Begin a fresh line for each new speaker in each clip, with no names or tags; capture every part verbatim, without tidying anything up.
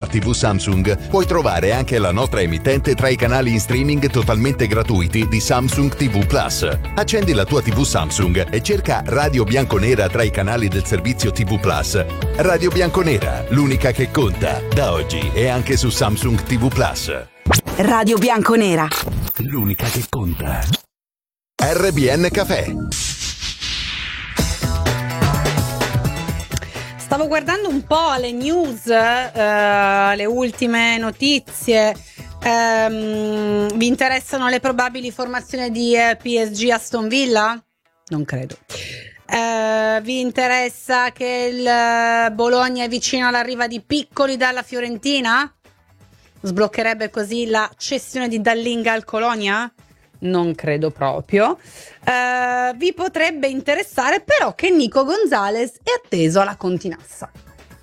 Smart tivù Samsung puoi trovare anche la nostra emittente tra i canali in streaming totalmente gratuiti di Samsung ti vu Plus. Accendi la tua tivù Samsung e cerca Radio Bianconera tra i canali del servizio ti vu Plus. Radio Bianconera, l'unica che conta, da oggi e anche su Samsung ti vu Plus.
Radio Bianconera,
l'unica che conta. R B N Café.
Stavo guardando un po' le news, eh, le ultime notizie. Ehm, vi interessano le probabili formazioni di eh, P S G Aston Villa? Non credo. Eh, vi interessa che il eh, Bologna è vicino all'arrivo di Piccoli dalla Fiorentina? Sbloccherebbe così la cessione di Dallinga al Colonia? Non credo proprio. Uh, vi potrebbe interessare però che Nico Gonzalez è atteso alla Continassa.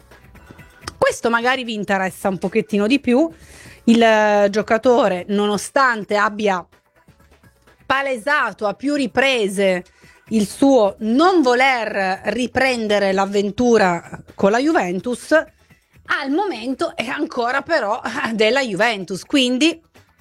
Questo magari vi interessa un pochettino di più. Il uh, giocatore, nonostante abbia palesato a più riprese il suo non voler riprendere l'avventura con la Juventus, al momento è ancora però della Juventus, quindi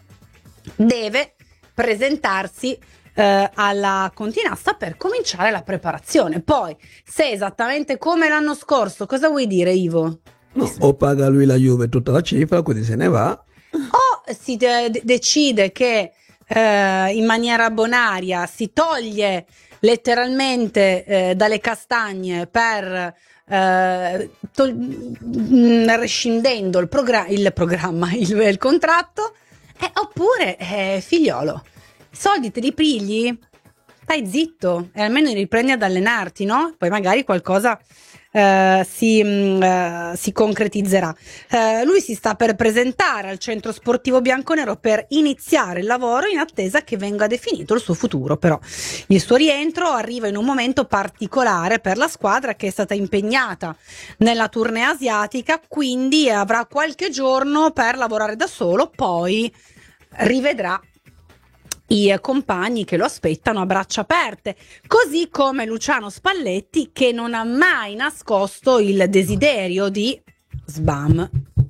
deve presentarsi eh, alla Continassa per cominciare la preparazione. Poi, se esattamente come l'anno scorso, cosa vuoi dire, Ivo?
No, o paga lui la Juve tutta la cifra, quindi se ne va,
o si de- decide che eh, in maniera bonaria si toglie letteralmente eh, dalle castagne per eh, tol- mh, rescindendo il, progra- il programma, il, il contratto. Eh, oppure, eh, figliolo, i soldi te li pigli? Stai zitto e almeno riprendi ad allenarti, no? Poi magari qualcosa eh, si, mh, eh, si concretizzerà. Eh, lui si sta per presentare al centro sportivo bianconero per iniziare il lavoro in attesa che venga definito il suo futuro. Però il suo rientro arriva in un momento particolare per la squadra che è stata impegnata nella tournée asiatica, quindi avrà qualche giorno per lavorare da solo, poi rivedrà i compagni che lo aspettano a braccia aperte, così come Luciano Spalletti, che non ha mai nascosto il desiderio di sbam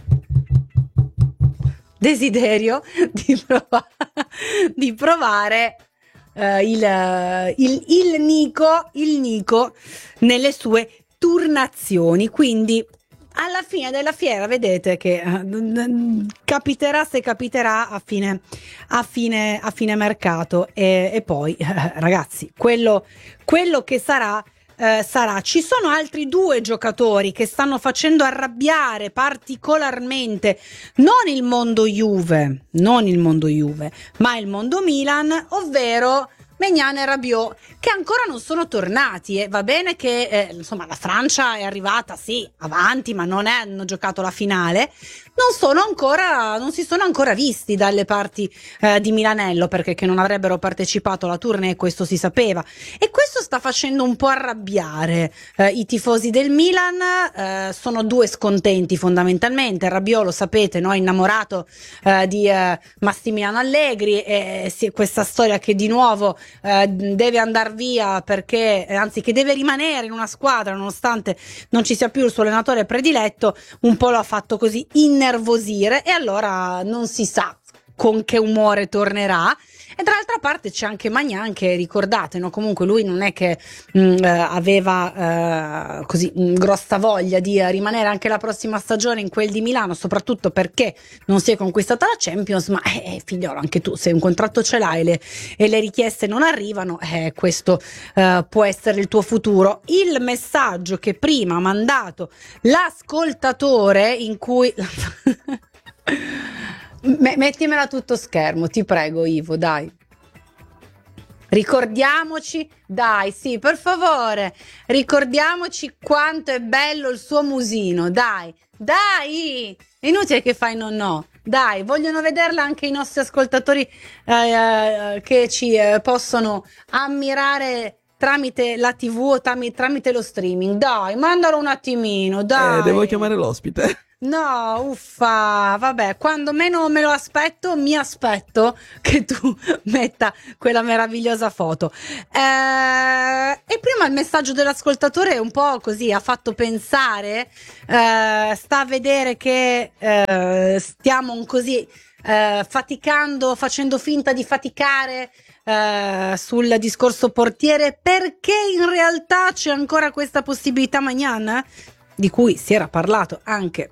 desiderio di provare, di provare uh, il, il, il Nico il Nico nelle sue turnazioni. Quindi alla fine della fiera vedete che uh, capiterà se capiterà a fine, a fine, a fine mercato e, e poi uh, ragazzi quello, quello che sarà uh, sarà. Ci sono altri due giocatori che stanno facendo arrabbiare particolarmente non il mondo Juve, non il mondo Juve, ma il mondo Milan, ovvero Maignan e Rabiot, che ancora non sono tornati. E va bene che eh, insomma la Francia è arrivata sì avanti, ma non è, hanno giocato la finale, non sono ancora non si sono ancora visti dalle parti eh, di Milanello, perché che non avrebbero partecipato alla tournée, questo si sapeva, e questo sta facendo un po' arrabbiare eh, i tifosi del Milan. Eh, sono due scontenti fondamentalmente. Rabiot, lo sapete, no? Innamorato eh, di eh, Massimiliano Allegri, e sì, questa storia che di nuovo Eh, deve andare via perché, eh, anzi che deve rimanere in una squadra nonostante non ci sia più il suo allenatore prediletto, un po' lo ha fatto così innervosire, e allora non si sa con che umore tornerà. E dall'altra parte c'è anche Maignan, che ricordate, no? Comunque lui non è che mh, aveva eh, così mh, grossa voglia di rimanere anche la prossima stagione in quel di Milano, soprattutto perché non si è conquistata la Champions, ma eh, figliolo, anche tu se un contratto ce l'hai e le, e le richieste non arrivano, eh, questo eh, può essere il tuo futuro. Il messaggio che prima ha mandato l'ascoltatore, in cui mettimela tutto schermo, ti prego, Ivo, dai. Ricordiamoci, dai, sì, per favore, ricordiamoci quanto è bello il suo musino, dai, dai, è inutile che fai no no, dai, vogliono vederla anche i nostri ascoltatori eh, che ci eh, possono ammirare tramite la tivù o tramite, tramite lo streaming. Dai, mandalo un attimino, dai.
Eh, devo chiamare l'ospite.
No, uffa, vabbè, quando meno me lo aspetto, mi aspetto che tu metta quella meravigliosa foto. Eh, e prima il messaggio dell'ascoltatore un po' così ha fatto pensare, eh, sta a vedere che eh, stiamo un così eh, faticando, facendo finta di faticare eh, sul discorso portiere, perché in realtà c'è ancora questa possibilità Magnan, di cui si era parlato anche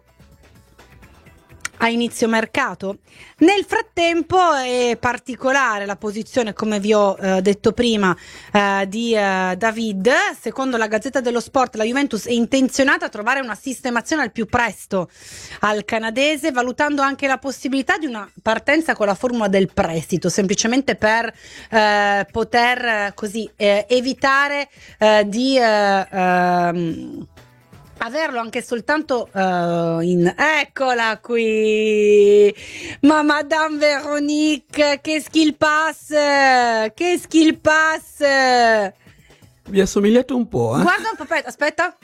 a inizio mercato. Nel frattempo è particolare la posizione, come vi ho eh, detto prima, eh, di eh, David. Secondo la Gazzetta dello Sport, la Juventus è intenzionata a trovare una sistemazione al più presto al canadese, valutando anche la possibilità di una partenza con la formula del prestito, semplicemente per eh, poter eh, così eh, evitare eh, di eh, ehm, averlo anche soltanto uh, in... Eccola qui, ma Madame Veronique, che skill pass, che skill pass.
Vi assomigliate un po', eh?
Guarda un po', aspetta, aspetta.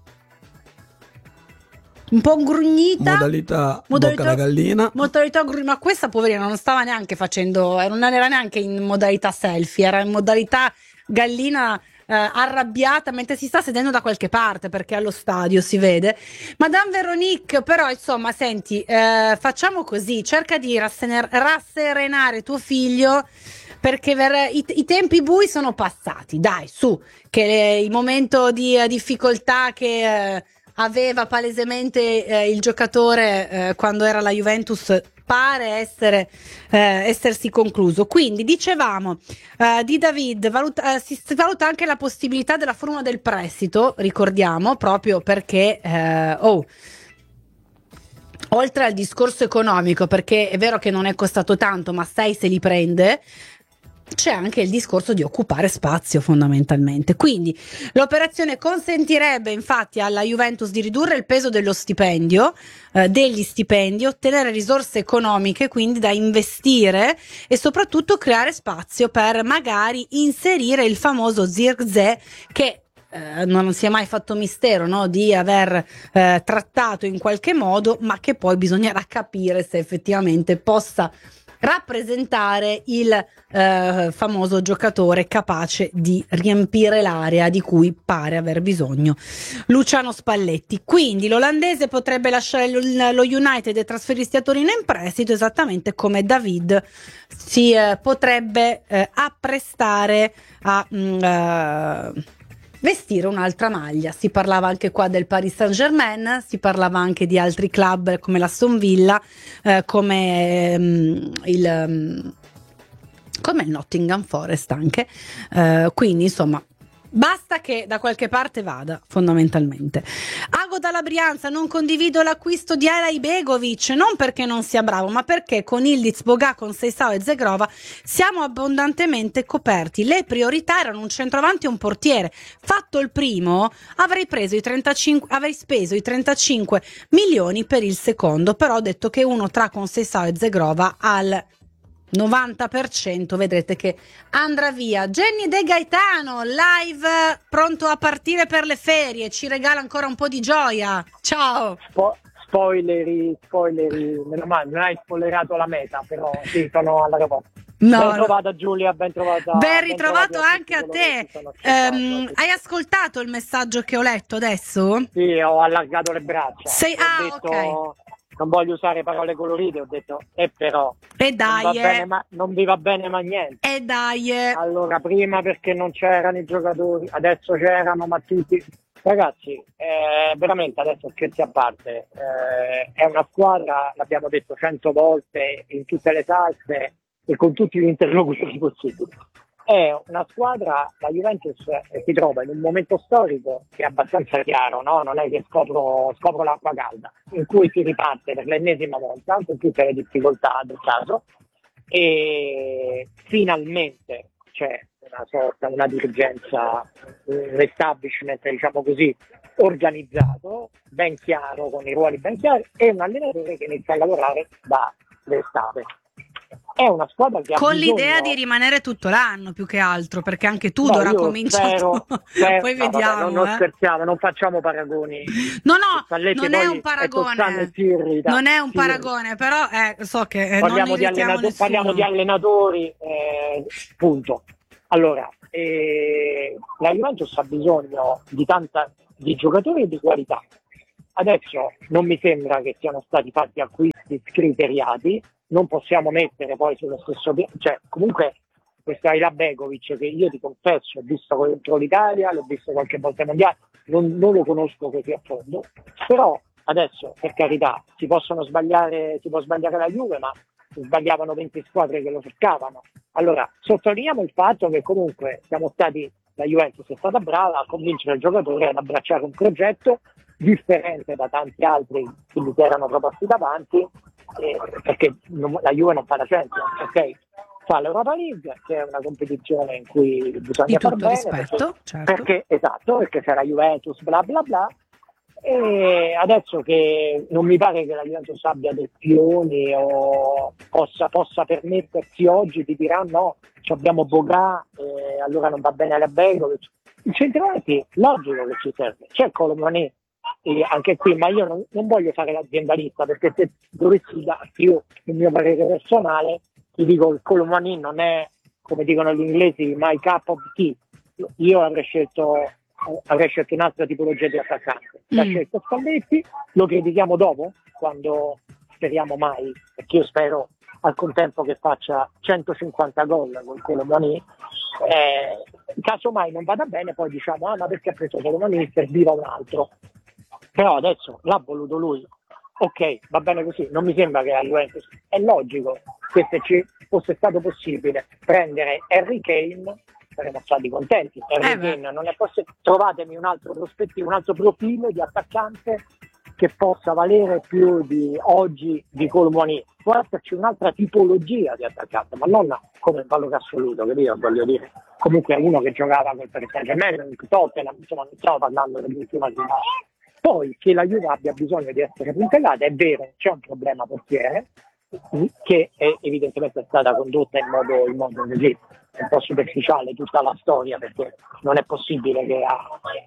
Un po' grugnita.
Modalità, modalità bocca da gallina.
Modalità grugnita, ma questa poverina non stava neanche facendo, non era neanche in modalità selfie, era in modalità gallina eh, arrabbiata mentre si sta sedendo da qualche parte, perché allo stadio si vede. Madame Veronique, però insomma, senti, eh, facciamo così, cerca di rassener- rasserenare tuo figlio, perché ver- i, i tempi bui sono passati, dai, su, che le, il momento di uh, difficoltà che uh, aveva palesemente uh, il giocatore uh, quando era la Juventus pare essere uh, essersi concluso. Quindi dicevamo uh, di David, valuta, uh, si valuta anche la possibilità della formula del prestito, ricordiamo, proprio perché uh, oh oltre al discorso economico, perché è vero che non è costato tanto, ma sei se li prende, c'è anche il discorso di occupare spazio fondamentalmente. Quindi l'operazione consentirebbe infatti alla Juventus di ridurre il peso dello stipendio, eh, degli stipendi, ottenere risorse economiche quindi da investire e soprattutto creare spazio per magari inserire il famoso Zirkzee, che Eh, non si è mai fatto mistero, no, di aver eh, trattato in qualche modo, ma che poi bisognerà capire se effettivamente possa rappresentare il eh, famoso giocatore capace di riempire l'area di cui pare aver bisogno Luciano Spalletti. Quindi l'olandese potrebbe lasciare lo, lo United e trasferirsi a Torino in prestito, esattamente come David si eh, potrebbe eh, apprestare a mh, eh, vestire un'altra maglia. Si parlava anche qua del Paris Saint-Germain, si parlava anche di altri club come l'Aston Villa, eh, come um, il um, come il Nottingham Forest anche, eh, quindi insomma basta che da qualche parte vada, fondamentalmente. Ago dalla Brianza: non condivido l'acquisto di Alay Begovic, non perché non sia bravo, ma perché con Ildiz, Bogà, con Seisao e Zegrova siamo abbondantemente coperti. Le priorità erano un centravanti e un portiere. Fatto il primo, avrei preso i trentacinque, avrei speso i trentacinque milioni per il secondo, però ho detto che uno tra con Seisao e Zegrova al novanta per cento vedrete che andrà via. Jenny De Gaetano, live, pronto a partire per le ferie, ci regala ancora un po' di gioia. Ciao.
Spo- spoileri, spoileri, meno male, non hai spoilerato la meta, però sì, sono all'aeroporto.
No,
ben trovata Giulia, ben trovata.
Ben ritrovato
ben
anche a te. Um, hai ascoltato il messaggio che ho letto adesso?
Sì, ho allargato le braccia.
Sei... Ah,
detto,
ok.
Non voglio usare parole colorite, ho detto, e eh però,
e dai,
non, va
eh.
bene, ma, non vi va bene ma niente.
E dai. Eh.
Allora, prima perché non c'erano i giocatori, adesso c'erano, ma tutti... Ragazzi, eh, veramente, adesso scherzi a parte, eh, è una squadra, l'abbiamo detto cento volte, in tutte le salse e con tutti gli interlocutori possibili. È una squadra, la Juventus eh, si trova in un momento storico che è abbastanza chiaro, no? Non è che scopro, scopro l'acqua calda, in cui si riparte per l'ennesima volta, con tutte le difficoltà del caso, e finalmente c'è una sorta, una dirigenza, un establishment, diciamo così, organizzato, ben chiaro, con i ruoli ben chiari, e un allenatore che inizia a lavorare da l'estate. è una squadra che
con
ha bisogno...
l'idea di rimanere tutto l'anno più che altro, perché anche tu
No,
ora
io
cominciato
spero, spero-
poi
no, vabbè,
vediamo
non, non
eh.
scherziamo, non facciamo paragoni.
no no
Spalletti
non è
poi
un
è tossano e
paragone
si irrita,
non è un
si irrita.
paragone, però eh, so che eh, non
Parliamo di,
irritiamo
allenato- parliamo
nessuno.
di allenatori, eh, punto. Allora, eh, la Juventus ha bisogno di tanta di giocatori e di qualità. Adesso non mi sembra che siano stati fatti acquisti scriteriati, non possiamo mettere poi sullo stesso piano, cioè comunque questo Aila Begovic, che io ti confesso ho visto contro l'Italia, l'ho visto qualche volta ai mondiali, non, non lo conosco così a fondo, però adesso per carità si possono sbagliare, si può sbagliare la Juve, ma sbagliavano venti squadre che lo cercavano. Allora sottolineiamo il fatto che comunque siamo stati, la Juventus è stata brava a convincere il giocatore ad abbracciare un progetto differente da tanti altri che gli erano proposti davanti, eh, perché non, la Juve non fa la Champions, ok? Fa l'Europa League, che è una competizione in cui bisogna
Di
far
tutto
bene,
rispetto,
perché,
certo.
perché esatto, perché sarà Juventus, bla bla bla. E adesso che non mi pare che la Juventus abbia dei piloni o possa, possa permettersi oggi di dire ah no, abbiamo Boga, eh, allora non va bene la Begovic. Il centravanti, logico che ci serve, c'è Colomani e anche qui, ma io non, non voglio fare l'aziendalista, perché se dovessi dare più il mio parere personale, ti dico il Colomani non è, come dicono gli inglesi, my cup of tea. Io avrei scelto avrei scelto un'altra tipologia di attaccante. L'ha
Mm.
scelto Spalletti, lo critichiamo dopo, quando speriamo mai, perché io spero al contempo che faccia centocinquanta gol con Colomani. Eh, casomai non vada bene, poi diciamo ah ma perché ha preso Colomani, serviva un altro. Però adesso l'ha voluto lui, ok, va bene così, non mi sembra che la Juventus, è logico che se ci fosse stato possibile prendere Harry Kane saremmo stati contenti. Harry
Eh beh.
Kane non è possibile, trovatemi un altro prospettivo, un altro profilo di attaccante che possa valere più di oggi di Colomani. Può esserci un'altra tipologia di attaccante, ma non come valore assoluto, che io voglio dire. Comunque uno che giocava col Paris Saint-Germain, il Tottenham, insomma non stiamo parlando dell'ultima finale. Poi che la Juve abbia bisogno di essere puntellata, è vero, c'è un problema portiere, che è, evidentemente è stata condotta in modo, in modo così, un po' superficiale tutta la storia, perché non è possibile che a,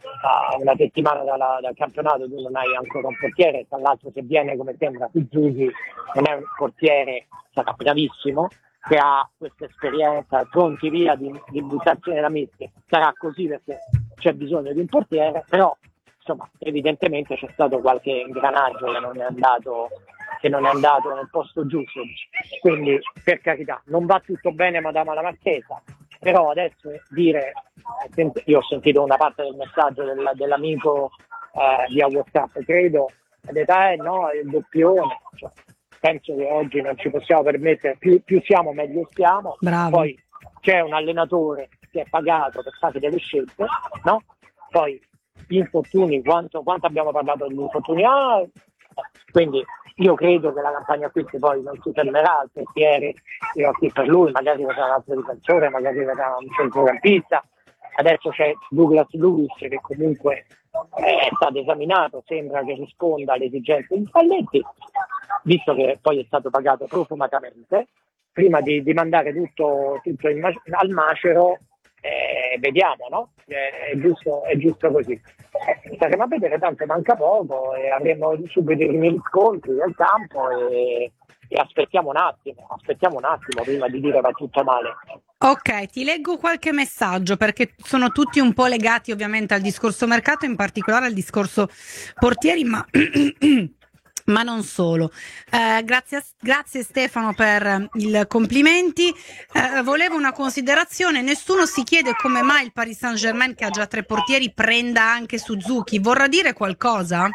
a una settimana dalla, dal campionato tu non hai ancora un portiere, tra l'altro se viene come sembra Suzuki non è un portiere, sarà bravissimo, che ha questa esperienza, pronti via di, di buttarsi nella mischia, sarà così perché c'è bisogno di un portiere, però insomma evidentemente c'è stato qualche ingranaggio che non è andato che non è andato nel posto giusto, quindi per carità non va tutto bene Madama la Marchesa, però adesso dire, io ho sentito una parte del messaggio del, dell'amico eh, via WhatsApp, credo, ha detto eh no, il doppione, cioè, penso che oggi non ci possiamo permettere, più, più siamo meglio stiamo.
Bravo.
Poi c'è un allenatore che è pagato per fare delle scelte, no? Poi gli infortuni, quanto, quanto abbiamo parlato degli infortuni, ah, quindi io credo che la campagna acquisti poi non si fermerà al portiere, io qui per lui, magari verrà un altro difensore, magari verrà un centrocampista, adesso c'è Douglas Lewis che comunque è stato esaminato, sembra che risponda alle esigenze di Spalletti, visto che poi è stato pagato profumatamente, prima di, di mandare tutto, tutto in, al macero, eh, vediamo, no? È, è, giusto, è giusto così. Eh, staremo a vedere, tanto manca poco e avremo subito i primi riscontri del campo e, e aspettiamo un attimo, aspettiamo un attimo prima di dire va tutto male.
Ok, ti leggo qualche messaggio perché sono tutti un po' legati ovviamente al discorso mercato, in particolare al discorso portieri, ma ma non solo. Eh, grazie, grazie Stefano per i complimenti. Eh, volevo una considerazione, nessuno si chiede come mai il Paris Saint-Germain, che ha già tre portieri, prenda anche Suzuki. Vorrà dire qualcosa?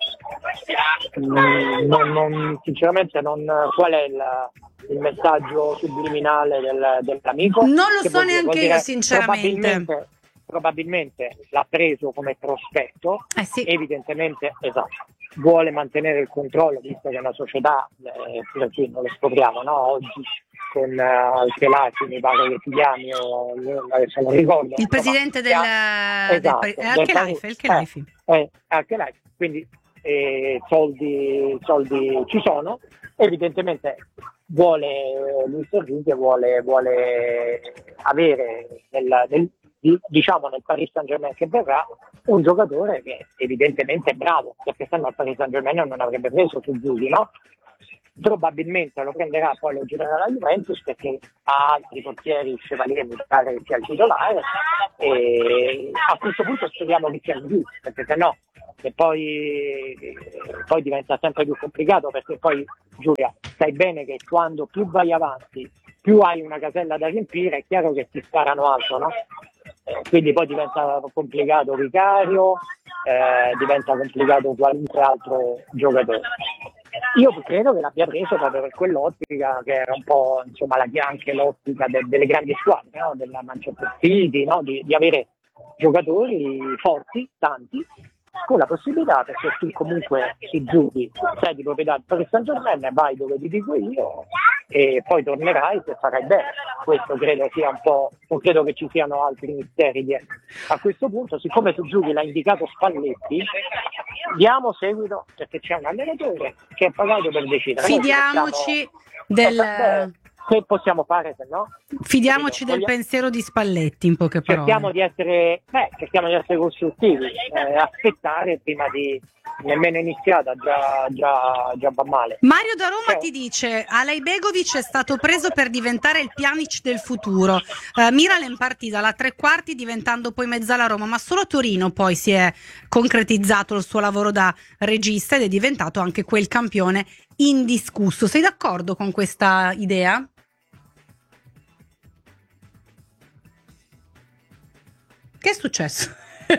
Mm, non, non, sinceramente non, qual è il, il messaggio subliminale del, dell'amico?
Non lo
Che
so
vuol dire?
neanche
Vuol
io
dire,
sinceramente.
Probabilmente, probabilmente l'ha preso come prospetto,
Eh sì.
evidentemente esatto. Vuole mantenere il controllo, visto che è una società, eh, qui non lo scopriamo, no? Oggi con uh, il Chelati, mi pare che ti chiami, o adesso non ricordo.
Il presidente del,
esatto,
del, del
del
Al-Khelaifi, il Khelaifi.
Eh, eh, Al-Khelaifi, quindi eh, soldi, soldi ci sono, evidentemente vuole Luis Enrique vuole, vuole avere nel, nel, diciamo nel Paris Saint-Germain che verrà un giocatore che evidentemente è bravo, perché sennò il Paris Saint-Germain non avrebbe preso Suzuki, no? Probabilmente lo prenderà, poi lo girerà la Juventus perché ha altri portieri, Chevalier mi pare che sia il titolare, e a questo punto speriamo che sia lui, perché sennò e poi, poi diventa sempre più complicato, perché poi Giulia sai bene che quando più vai avanti più hai una casella da riempire, è chiaro che ti sparano alto, no? Eh, quindi poi diventa complicato Vicario, eh, diventa complicato qualunque altro giocatore. Io credo che l'abbia preso proprio per quell'ottica che era un po' insomma la, anche l'ottica de, delle grandi squadre, no? Della Manchester City, no? di, di avere giocatori forti, tanti, con la possibilità, perché tu comunque si giochi, sei di proprietà per il San Germain, vai dove ti dico io e poi tornerai se farai bene. Questo credo sia un po', non credo che ci siano altri misteri dietro. A questo punto, siccome Suzuki l'ha indicato Spalletti, diamo seguito, perché c'è un allenatore che è pagato per decidere.
Fidiamoci del...
Che possiamo fare se no?
Fidiamoci del
Vogliamo...
pensiero di Spalletti, in poche parole.
Cerchiamo di essere, beh, cerchiamo di essere costruttivi, eh, aspettare prima di nemmeno iniziata, già, già, già va male.
Mario da Roma
cioè...
ti dice: Alajbegovic è stato preso per diventare il Pjanic del futuro. Uh, Miralem partita alla tre quarti diventando poi mezzala Roma, ma solo a Torino poi si è concretizzato il suo lavoro da regista ed è diventato anche quel campione indiscusso. Sei d'accordo con questa idea? Che è successo?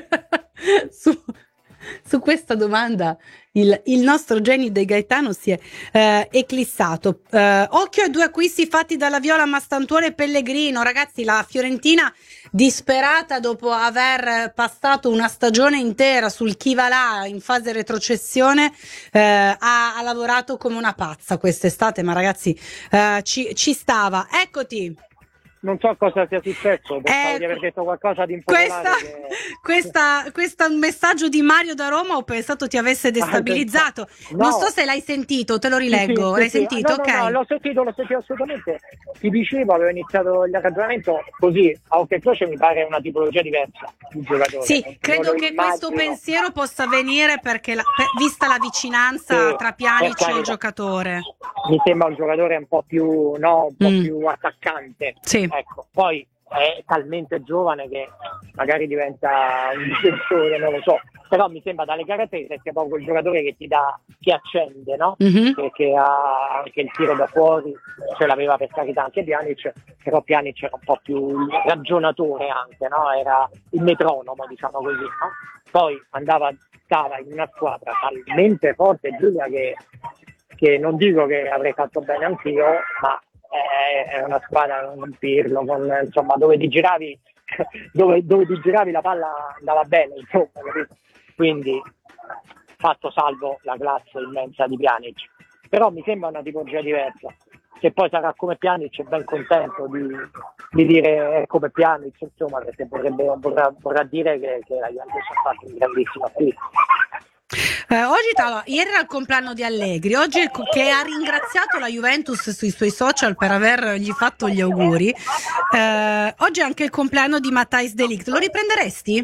su, su questa domanda il, il nostro genio De Gaetano si è eh, eclissato. Eh, occhio ai due acquisti fatti dalla Viola, Mastantuono e Pellegrino. Ragazzi, la Fiorentina, disperata dopo aver passato una stagione intera sul chi va là in fase retrocessione, eh, ha, ha lavorato come una pazza quest'estate, ma ragazzi eh, ci, ci stava. Eccoti.
Non so cosa sia successo, pensavo
eh,
di aver detto qualcosa di impopolare.
Questa,
che...
questa, questo messaggio di Mario da Roma ho pensato ti avesse destabilizzato.
No.
Non so se l'hai sentito, te lo rileggo.
Sì, sì,
l'hai
sì,
sentito?
No,
ok.
no, no, l'ho sentito, l'ho sentito assolutamente. Ti dicevo, avevo iniziato il ragionamento così, a occhio e croce mi pare una tipologia diversa di giocatore.
Sì,
non
credo che
immagino.
questo pensiero possa avvenire perché la, per, vista la vicinanza
sì,
tra Pjanic e il giocatore.
Mi sembra un giocatore un po' più, no, un po'
mm.
più attaccante.
Sì.
Ecco, poi è talmente giovane che magari diventa un difensore, non lo so, però mi sembra dalle caratteristiche proprio il giocatore che ti dà, che accende, no?
Mm-hmm.
Perché ha anche il tiro da fuori, ce l'aveva per carità anche Pjanic, però Pjanic era un po' più ragionatore anche, no? Era il metronomo, diciamo così, no? Poi andava, stava in una squadra talmente forte, Giulia, che, che non dico che avrei fatto bene anch'io, ma è una squadra con Pirlo, con, insomma, dove ti giravi dove, dove ti giravi la palla andava bene, insomma, capito? Quindi fatto salvo la classe immensa di Pjanic, però mi sembra una tipologia diversa. Se poi sarà come Pjanic, ben contento di, di dire è come Pjanic, insomma, perché vorrebbe, vorrà, vorrà dire che, che la Juventus ha fatto un grandissimo acquisto.
Eh, oggi allora, ieri era il compleanno di Allegri, oggi il, che ha ringraziato la Juventus sui suoi social per avergli fatto gli auguri. Eh, oggi è anche il compleanno di Matthijs de Ligt, lo riprenderesti?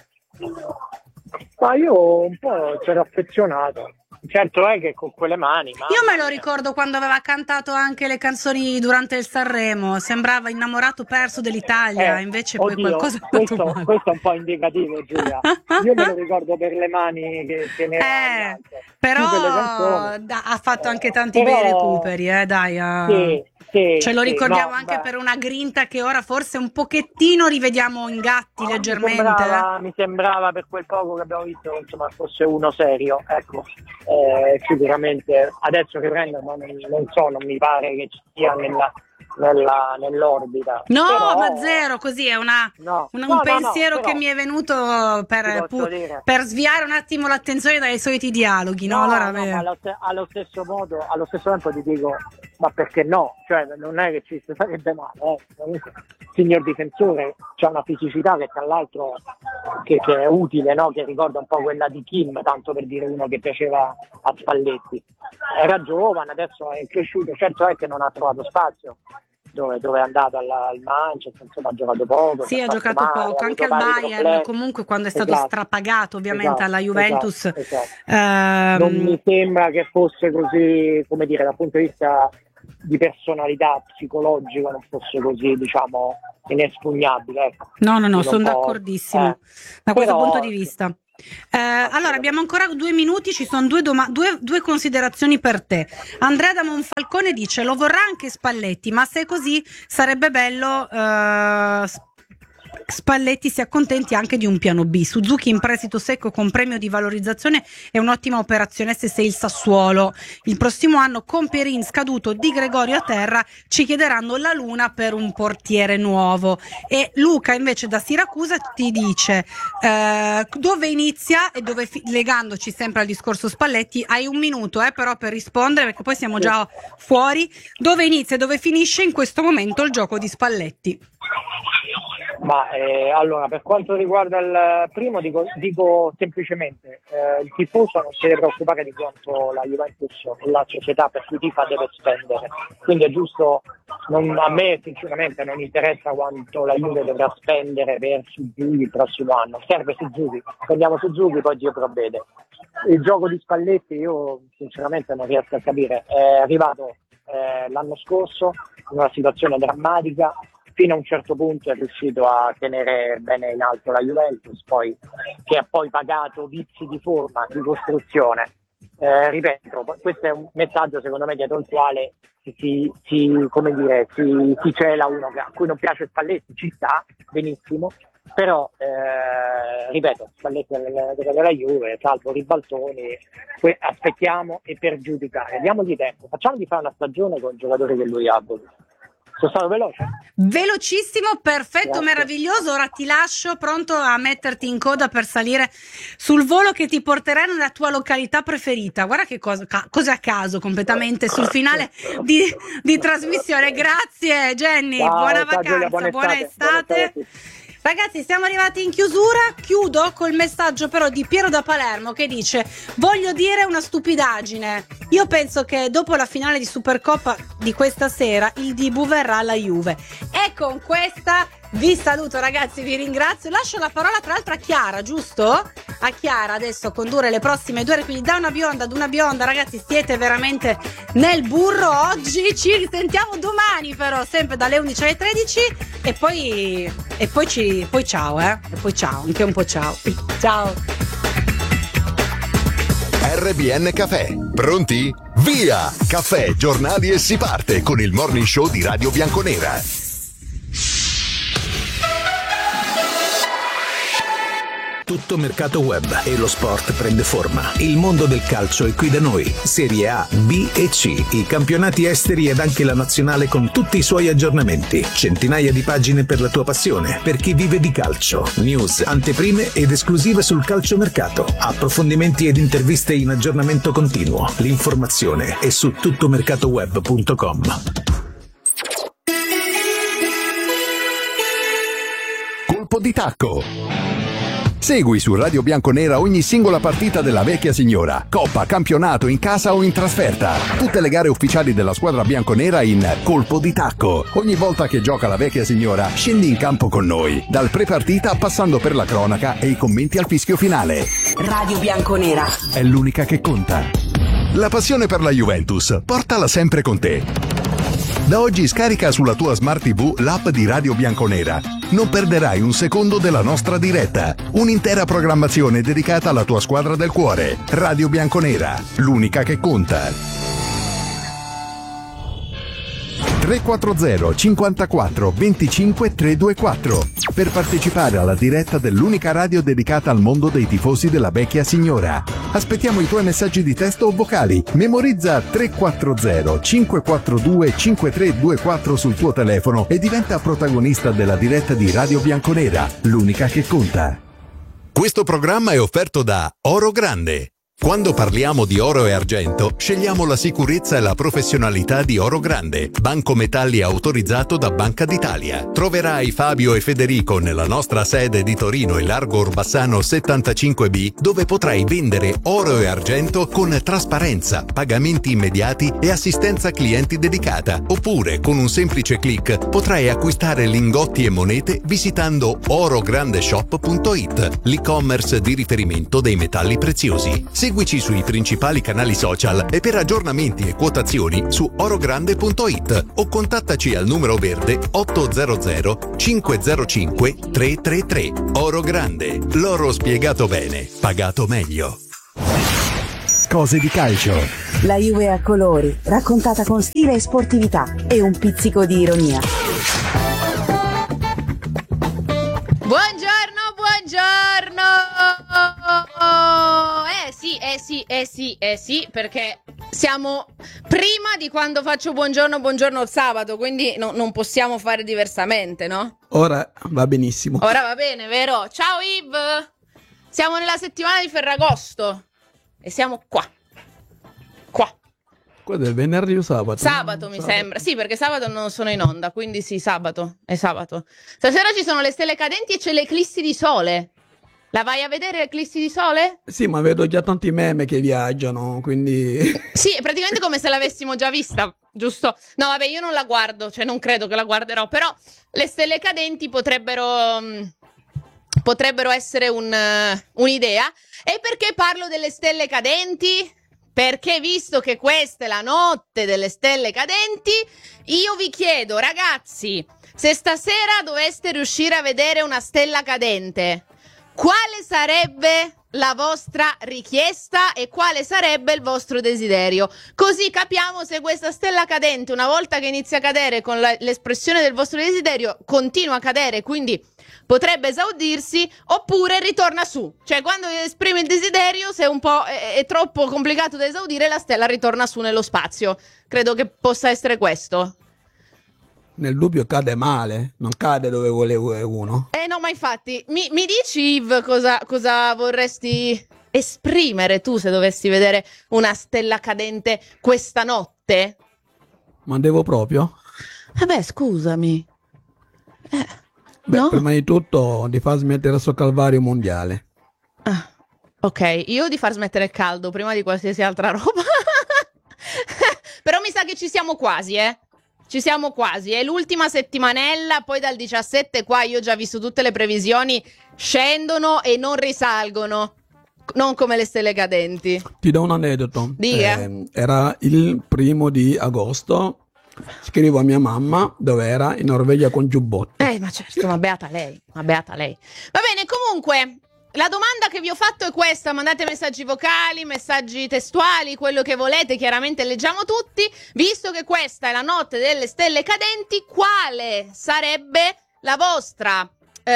Ma io un po' c'ero affezionato. Certo è che con quelle mani.
Io me lo ricordo quando aveva cantato anche le canzoni durante il Sanremo, sembrava innamorato perso dell'Italia,
eh,
invece
oddio,
poi qualcosa ha
questo,
fatto male.
questo è un po' indicativo, Giulia. Io me lo ricordo per le mani che teneva.
Eh, però da, ha fatto anche tanti
però,
bei recuperi, eh, dai. Uh,
sì, sì,
ce lo ricordiamo
sì, no,
anche
beh.
per una grinta che ora forse un pochettino rivediamo in gatti leggermente.
Mi sembrava, mi sembrava per quel poco che abbiamo visto, insomma, fosse uno serio, ecco. Eh, sicuramente adesso che prendo non, non so, non mi pare che ci sia nella, nella, nell'orbita.
No,
però,
ma zero, così è una,
no,
un,
no,
un
no,
pensiero
no,
che
però,
mi è venuto per, pu- per sviare un attimo l'attenzione dai soliti dialoghi, no?
no,
Allora,
no,
beh.
ma allo, allo stesso modo, allo stesso tempo ti dico, ma perché no? Cioè, non è che ci sarebbe male, eh. Comunque, signor difensore, c'ha una fisicità che tra l'altro che, che è utile, no? Che ricorda un po' quella di Kim, tanto per dire uno che piaceva a Spalletti. era giovane, adesso è cresciuto, certo è che non ha trovato spazio dove, dove è andato alla, al Manchester, insomma ha giocato poco.
Sì, ha giocato male, poco, anche al Bayern, problemi. Comunque quando è stato esatto. strapagato ovviamente esatto, alla Juventus. Esatto, esatto. Ehm...
Non mi sembra che fosse così, come dire, dal punto di vista di personalità psicologica non fosse così, diciamo, inespugnabile. Ecco.
No, no, no, sono d'accordissimo eh. da questo Però, punto di vista. Eh, allora abbiamo ancora due minuti, ci sono due, doma- due, due considerazioni per te. Andrea da Monfalcone dice: lo vorrà anche Spalletti, ma se è così sarebbe bello eh, Spalletti si accontenti anche di un piano B. Suzuki in prestito secco con premio di valorizzazione è un'ottima operazione se sei il Sassuolo. Il prossimo anno con Perin scaduto, Di Gregorio a terra, ci chiederanno la luna per un portiere nuovo. E Luca invece da Siracusa ti dice eh, dove inizia e dove fi- legandoci sempre al discorso Spalletti, hai un minuto eh, però per rispondere, perché poi siamo già fuori, dove inizia e dove finisce in questo momento il gioco di Spalletti?
Ma eh, allora, per quanto riguarda il primo, dico, dico semplicemente eh, il tifoso non si deve preoccupare di quanto la Juventus, la società per cui tifa, deve spendere. Quindi è giusto, non, a me sinceramente non interessa quanto la Juve dovrà spendere per Suzuki il prossimo anno. Serve Suzuki, prendiamo Suzuki, poi Dio provvede. Il gioco di Spalletti io sinceramente non riesco a capire. È arrivato eh, l'anno scorso in una situazione drammatica. Fino a un certo punto è riuscito a tenere bene in alto la Juventus, poi, che ha poi pagato vizi di forma, di costruzione. Eh, ripeto, questo è un messaggio secondo me dietro il quale si, si, come dire, si, si cela uno che, a cui non piace Spalletti, ci sta, benissimo, però eh, ripeto, Spalletti della, della Juve, salvo ribaltoni, que- aspettiamo e per giudicare, diamogli tempo, facciamogli fare una stagione con i giocatori che lui ha voluto. Sono stato veloce?
Velocissimo, perfetto, Grazie. Meraviglioso. Ora ti lascio pronto a metterti in coda per salire sul volo che ti porterà nella tua località preferita. Guarda che cosa, ca- cose a caso completamente sul finale di, di trasmissione. Grazie Jenny,
ciao,
buona
ciao,
vacanza,
Giulia, buona
buona estate.
estate.
Ragazzi, siamo arrivati in chiusura. Chiudo col messaggio però di Piero da Palermo che dice: voglio dire una stupidaggine. Io penso che dopo la finale di Supercoppa di questa sera il debutto verrà alla Juve. E con questa vi saluto ragazzi, vi ringrazio. Lascio la parola tra l'altro a Chiara, giusto? A Chiara adesso a condurre le prossime due ore, quindi da una bionda ad una bionda. Ragazzi, siete veramente nel burro oggi. Ci risentiamo domani però, sempre dalle undici alle tredici. E poi e poi ci poi ciao eh e poi ciao, anche un po' ciao. Ciao.
R B N Caffè. Pronti? Via! Caffè, giornali e si parte con il morning show di Radio Bianconera.
Tutto mercato web e lo sport prende forma. Il mondo del calcio è qui da noi. Serie A, B e C, i campionati esteri ed anche la nazionale con tutti i suoi aggiornamenti. Centinaia di pagine per la tua passione, per chi vive di calcio. News, anteprime ed esclusive sul calciomercato. Approfondimenti ed interviste in aggiornamento continuo. L'informazione è su tuttomercatoweb punto com.
Colpo di tacco. Segui su Radio Bianconera ogni singola partita della vecchia signora. Coppa, campionato, in casa o in trasferta. Tutte le gare ufficiali della squadra bianconera in Colpo di tacco. Ogni volta che gioca la vecchia signora, scendi in campo con noi. Dal pre-partita passando per la cronaca e i commenti al fischio finale.
Radio Bianconera
è l'unica che conta. La passione per la Juventus, portala sempre con te. Da oggi scarica sulla tua Smart tivù l'app di Radio Bianconera. Non perderai un secondo della nostra diretta. Un'intera programmazione dedicata alla tua squadra del cuore. Radio Bianconera, l'unica che conta. tre quattro zero cinquantaquattro venticinque trecentoventiquattro per partecipare alla diretta dell'unica radio dedicata al mondo dei tifosi della vecchia signora. Aspettiamo i tuoi messaggi di testo o vocali. Memorizza tre quattro zero cinque quattro due cinque tre due quattro sul tuo telefono e diventa protagonista della diretta di Radio Bianconera, l'unica che conta. Questo programma è offerto da Oro Grande. Quando parliamo di oro e argento, scegliamo la sicurezza e la professionalità di Oro Grande, banco metalli autorizzato da Banca d'Italia. Troverai Fabio e Federico nella nostra sede di Torino e Largo Orbassano settantacinque B, dove potrai vendere oro e argento con trasparenza, pagamenti immediati e assistenza clienti dedicata. Oppure, con un semplice click, potrai acquistare lingotti e monete visitando orograndeshop punto it, l'e-commerce di riferimento dei metalli preziosi. Seguici sui principali canali social e per aggiornamenti e quotazioni su orogrande punto it o contattaci al numero verde ottocento cinquecentocinque trecentotrentatré. Oro Grande, l'oro spiegato bene, pagato meglio.
Cose di calcio.
La Juve a colori, raccontata con stile e sportività e un pizzico di ironia.
Buongiorno, buongiorno! Eh sì, eh sì, eh sì, eh sì, perché siamo prima di quando faccio buongiorno, buongiorno il sabato, quindi no, non possiamo fare diversamente, no?
Ora va benissimo.
Ora va bene, vero? Ciao Yves! Siamo nella settimana di Ferragosto e siamo qua. Qua.
Quello è venerdì o sabato?
Sabato mi sabato. sembra, sì, perché sabato non sono in onda, quindi sì, sabato, è sabato. Stasera ci sono le stelle cadenti e c'è l'eclissi di sole. La vai a vedere l'eclissi di sole?
Sì, ma vedo già tanti meme che viaggiano, quindi...
Sì, è praticamente come se l'avessimo già vista, giusto? No, vabbè, io non la guardo, cioè non credo che la guarderò, però le stelle cadenti potrebbero, mh, potrebbero essere un, uh, un'idea. E perché parlo delle stelle cadenti? Perché visto che questa è la notte delle stelle cadenti, io vi chiedo, ragazzi, se stasera doveste riuscire a vedere una stella cadente, quale sarebbe la vostra richiesta e quale sarebbe il vostro desiderio? Così capiamo se questa stella cadente, una volta che inizia a cadere con la, l'espressione del vostro desiderio, continua a cadere, quindi potrebbe esaudirsi, oppure ritorna su. Cioè, quando esprime il desiderio, se è un po' è, è troppo complicato da esaudire, la stella ritorna su nello spazio. Credo che possa essere questo.
Nel dubbio cade male, non cade dove vuole uno.
Eh no, ma infatti, mi, mi dici Yves cosa, cosa vorresti esprimere tu se dovessi vedere una stella cadente questa notte?
Ma devo proprio?
Eh beh, scusami. Eh,
Beh,
no?
prima di tutto di far smettere questo calvario mondiale.
Ah, ok, io di far smettere il caldo prima di qualsiasi altra roba. Però mi sa che ci siamo quasi, eh. Ci siamo quasi, è l'ultima settimanella, poi dal diciassette qua io ho già visto tutte le previsioni, scendono e non risalgono, non come le stelle cadenti.
Ti do un aneddoto.
Dica.
Eh, era il primo di agosto, scrivo a mia mamma dove era in Norvegia con giubbotto.
Eh, ma certo, ma beata lei, ma beata lei. Va bene, comunque... La domanda che vi ho fatto è questa, mandate messaggi vocali, messaggi testuali, quello che volete, chiaramente leggiamo tutti. Visto che questa è la notte delle stelle cadenti, quale sarebbe la vostra,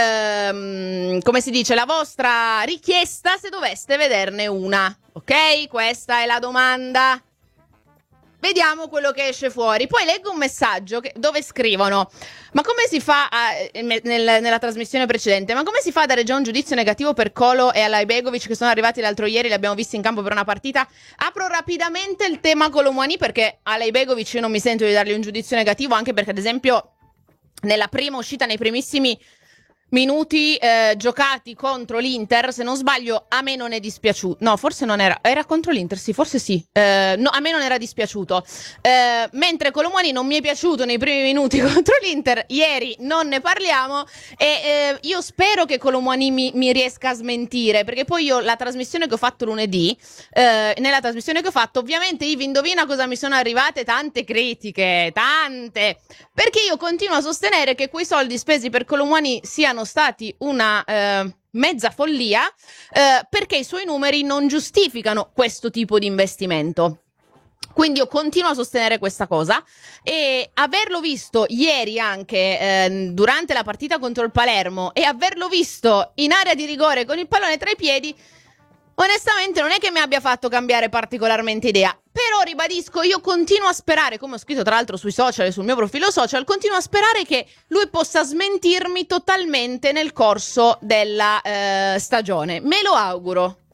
ehm, come si dice, la vostra richiesta se doveste vederne una? Ok? Questa è la domanda. Vediamo quello che esce fuori. Poi leggo un messaggio che, dove scrivono: ma come si fa a, nel, nella trasmissione precedente, ma come si fa a dare già un giudizio negativo per Kolo e Alaibegovic, che sono arrivati l'altro ieri, li abbiamo visti in campo per una partita? Apro rapidamente il tema Colomwani, perché Alaibegovic io non mi sento di dargli un giudizio negativo, anche perché ad esempio nella prima uscita, nei primissimi minuti eh, giocati contro l'Inter, se non sbaglio, a me non è dispiaciuto. No, forse non era. Era contro l'Inter, sì, forse sì. Eh, no, a me non era dispiaciuto. Eh, mentre Colomwani non mi è piaciuto nei primi minuti contro l'Inter, ieri non ne parliamo. E eh, io spero che Colomwani mi, mi riesca a smentire, perché poi io la trasmissione che ho fatto lunedì, eh, nella trasmissione che ho fatto, ovviamente Ivi, indovina cosa mi sono arrivate? Tante critiche, tante. Perché io continuo a sostenere che quei soldi spesi per Colomwani siano stati una eh, mezza follia, eh, perché i suoi numeri non giustificano questo tipo di investimento. Quindi io continuo a sostenere questa cosa, e averlo visto ieri anche eh, durante la partita contro il Palermo e averlo visto in area di rigore con il pallone tra i piedi, onestamente non è che mi abbia fatto cambiare particolarmente idea. Però ribadisco, io continuo a sperare, come ho scritto tra l'altro sui social e sul mio profilo social, continuo a sperare che lui possa smentirmi totalmente nel corso della eh, stagione. Me lo auguro,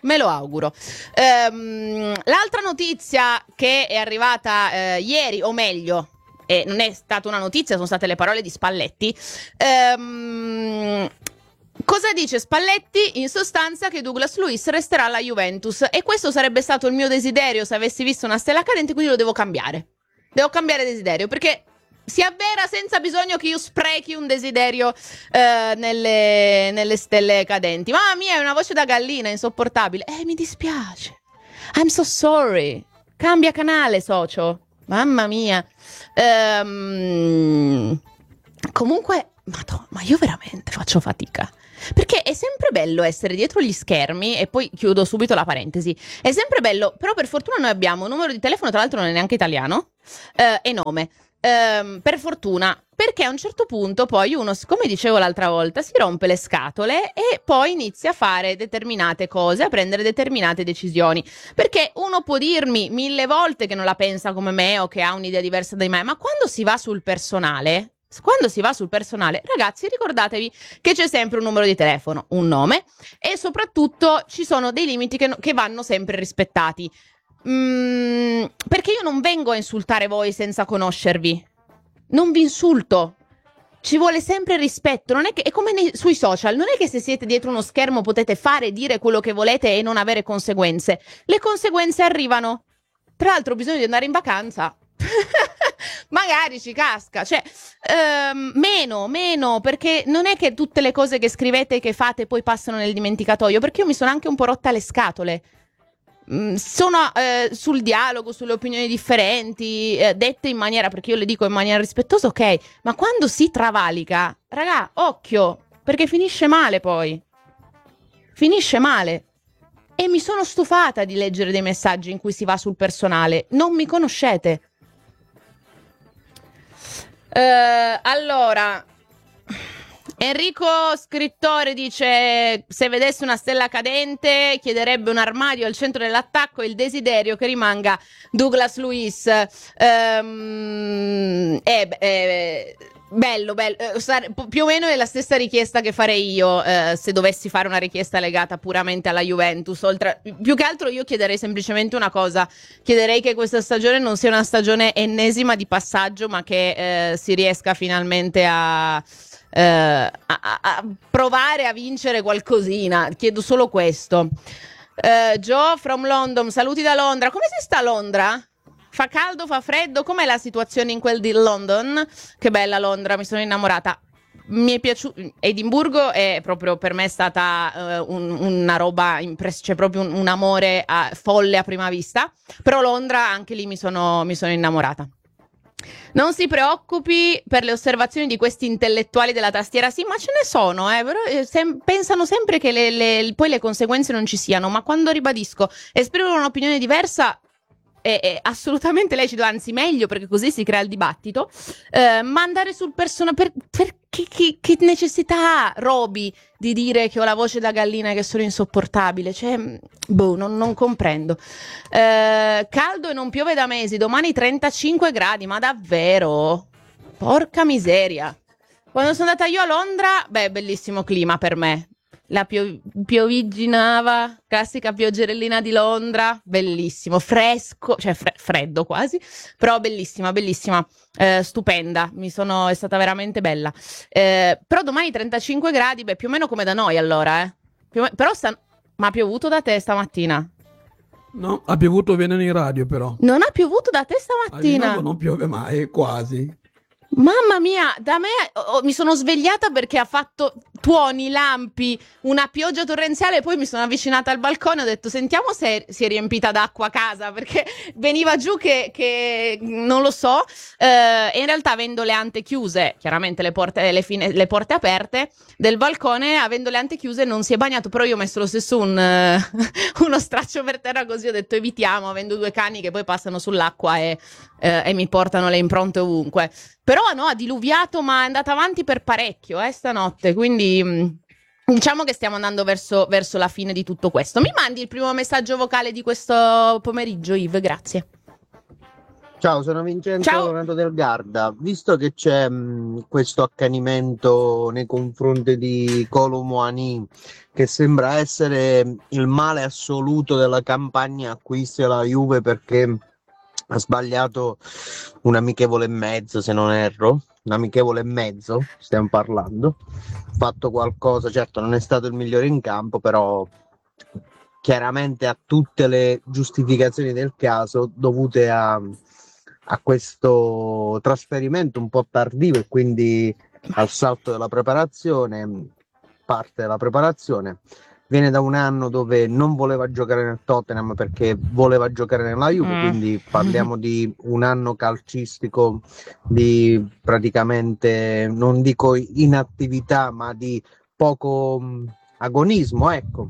Me lo auguro. Ehm, l'altra notizia che è arrivata eh, ieri, o meglio, eh, non è stata una notizia, sono state le parole di Spalletti. Ehm, cosa dice Spalletti? In sostanza che Douglas Luiz resterà alla Juventus, e questo sarebbe stato il mio desiderio se avessi visto una stella cadente, quindi lo devo cambiare. Devo cambiare desiderio, perché si avvera senza bisogno che io sprechi un desiderio eh, nelle, nelle stelle cadenti. Mamma mia, è una voce da gallina insopportabile. Eh, mi dispiace. I'm so sorry. Cambia canale, socio. Mamma mia. Ehm, comunque, madonna, ma io veramente faccio fatica. Perché è sempre bello essere dietro gli schermi, e poi chiudo subito la parentesi. È sempre bello, però per fortuna noi abbiamo un numero di telefono, tra l'altro non è neanche italiano, eh, e nome. Um, per fortuna, perché a un certo punto poi uno, come dicevo l'altra volta, si rompe le scatole e poi inizia a fare determinate cose, a prendere determinate decisioni, perché uno può dirmi mille volte che non la pensa come me o che ha un'idea diversa da me, ma quando si va sul personale, quando si va sul personale, ragazzi, ricordatevi che c'è sempre un numero di telefono, un nome, e soprattutto ci sono dei limiti che, no, che vanno sempre rispettati. Mm, perché io non vengo a insultare voi senza conoscervi, non vi insulto, ci vuole sempre rispetto. Non è che, è come nei, sui social, non è che se siete dietro uno schermo potete fare e dire quello che volete e non avere conseguenze. Le conseguenze arrivano. Tra l'altro ho bisogno di andare in vacanza. Magari ci casca, cioè ehm, meno, meno, perché non è che tutte le cose che scrivete e che fate poi passano nel dimenticatoio, perché io mi sono anche un po' rotta le scatole. Sono eh, sul dialogo, sulle opinioni differenti, eh, dette in maniera, perché io le dico in maniera rispettosa, ok, ma quando si travalica, raga, occhio, perché finisce male poi, finisce male. E mi sono stufata di leggere dei messaggi in cui si va sul personale, non mi conoscete. Uh, allora, Enrico Scrittore dice: se vedesse una stella cadente chiederebbe un armadio al centro dell'attacco e il desiderio che rimanga Douglas Luiz. Um, è, è bello, bello. Più o meno è la stessa richiesta che farei io eh, se dovessi fare una richiesta legata puramente alla Juventus. Oltre, più che altro io chiederei semplicemente una cosa: chiederei che questa stagione non sia una stagione ennesima di passaggio, ma che eh, si riesca finalmente a Uh, a, a provare a vincere qualcosina. Chiedo solo questo. uh, Joe from London, saluti da Londra. Come si sta a Londra? Fa caldo, fa freddo? Com'è la situazione in quel di London? Che bella Londra, mi sono innamorata. Mi è piaciuto. Edimburgo è proprio per me è stata uh, un, una roba impress- c'è proprio un, un amore a, folle a prima vista. Però Londra, anche lì mi sono, mi sono innamorata. Non si preoccupi per le osservazioni di questi intellettuali della tastiera. Sì, ma ce ne sono, eh, però eh, sem- pensano sempre che le, le, poi le conseguenze non ci siano. Ma quando ribadisco, esprimono un'opinione diversa, è, è assolutamente lecito, anzi meglio, perché così si crea il dibattito. Eh, ma andare sul personale, per, per che, che, che necessità ha Roby di dire che ho la voce da gallina e che sono insopportabile? Cioè, boh, non, non comprendo. Eh, caldo e non piove da mesi, domani trentacinque gradi, ma davvero? Porca miseria. Quando sono andata io a Londra, beh, bellissimo clima per me. La pio- piovigginava, classica pioggerellina di Londra, bellissimo, fresco, cioè fre- freddo quasi, però bellissima, bellissima, eh, stupenda, mi sono, è stata veramente bella. Eh, però domani trentacinque gradi, beh, più o meno come da noi allora, eh. Più o me- però sta- ma ha piovuto da te stamattina?
No, ha piovuto bene in radio però.
Non ha piovuto da te
A
stamattina?
Milano non piove mai, quasi.
Mamma mia, da me oh, mi sono svegliata perché ha fatto tuoni, lampi, una pioggia torrenziale, poi mi sono avvicinata al balcone e ho detto sentiamo se si è riempita d'acqua a casa, perché veniva giù che, che non lo so, eh, e in realtà avendo le ante chiuse, chiaramente le porte, le, fine, le porte aperte del balcone, avendo le ante chiuse non si è bagnato, però io ho messo lo stesso un, uh, uno straccio per terra, così ho detto evitiamo, avendo due cani che poi passano sull'acqua e, eh, e mi portano le impronte ovunque. Però no, ha diluviato, ma è andata avanti per parecchio eh, stanotte, quindi mh, diciamo che stiamo andando verso, verso la fine di tutto questo. Mi mandi il primo messaggio vocale di questo pomeriggio, Yves? Grazie.
Ciao, sono Vincenzo
Ciao.
Donato del Garda. Visto che c'è mh, questo accanimento nei confronti di Kolo Muani, che sembra essere il male assoluto della campagna acquisti alla Juve perché ha sbagliato un amichevole e mezzo, se non erro, un amichevole e mezzo, stiamo parlando, fatto qualcosa, certo non è stato il migliore in campo, però chiaramente ha tutte le giustificazioni del caso dovute a, a questo trasferimento un po' tardivo e quindi al salto della preparazione, parte della preparazione. Viene da un anno dove non voleva giocare nel Tottenham perché voleva giocare nella Juve,
Mm.
quindi parliamo di un anno calcistico di praticamente, non dico inattività, ma di poco mh, agonismo, ecco.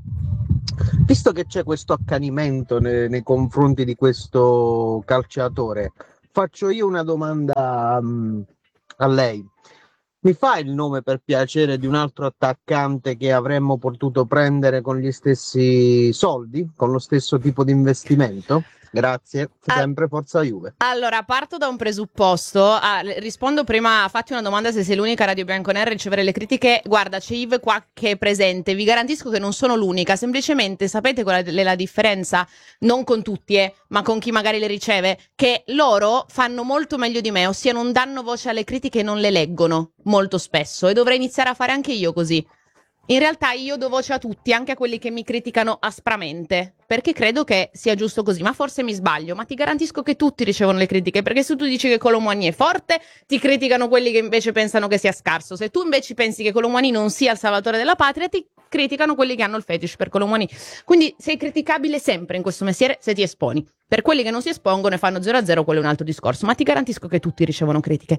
Visto che c'è questo accanimento nei, nei confronti di questo calciatore, faccio io una domanda mh, a lei. Mi fa il nome per piacere di un altro attaccante che avremmo potuto prendere con gli stessi soldi, con lo stesso tipo di investimento? Grazie,
Al-
sempre Forza Juve.
Allora, parto da un presupposto. Ah, le- rispondo prima, fatti una domanda se sei l'unica Radio Bianconera a ricevere le critiche. Guarda, c'è Yves qua che è presente. Vi garantisco che non sono l'unica. Semplicemente sapete qual è la differenza? Non con tutti, eh, ma con chi magari le riceve. Che loro fanno molto meglio di me, ossia non danno voce alle critiche e non le leggono molto spesso. E dovrei iniziare a fare anche io così. In realtà io do voce a tutti, anche a quelli che mi criticano aspramente, perché credo che sia giusto così, ma forse mi sbaglio, ma ti garantisco che tutti ricevono le critiche, perché se tu dici che Kolo Muani è forte, ti criticano quelli che invece pensano che sia scarso, se tu invece pensi che Kolo Muani non sia il salvatore della patria, ti criticano quelli che hanno il fetish per Kolo Muani. Quindi sei criticabile sempre in questo mestiere se ti esponi. Per quelli che non si espongono e fanno zero a zero, quello è un altro discorso, ma ti garantisco che tutti ricevono critiche.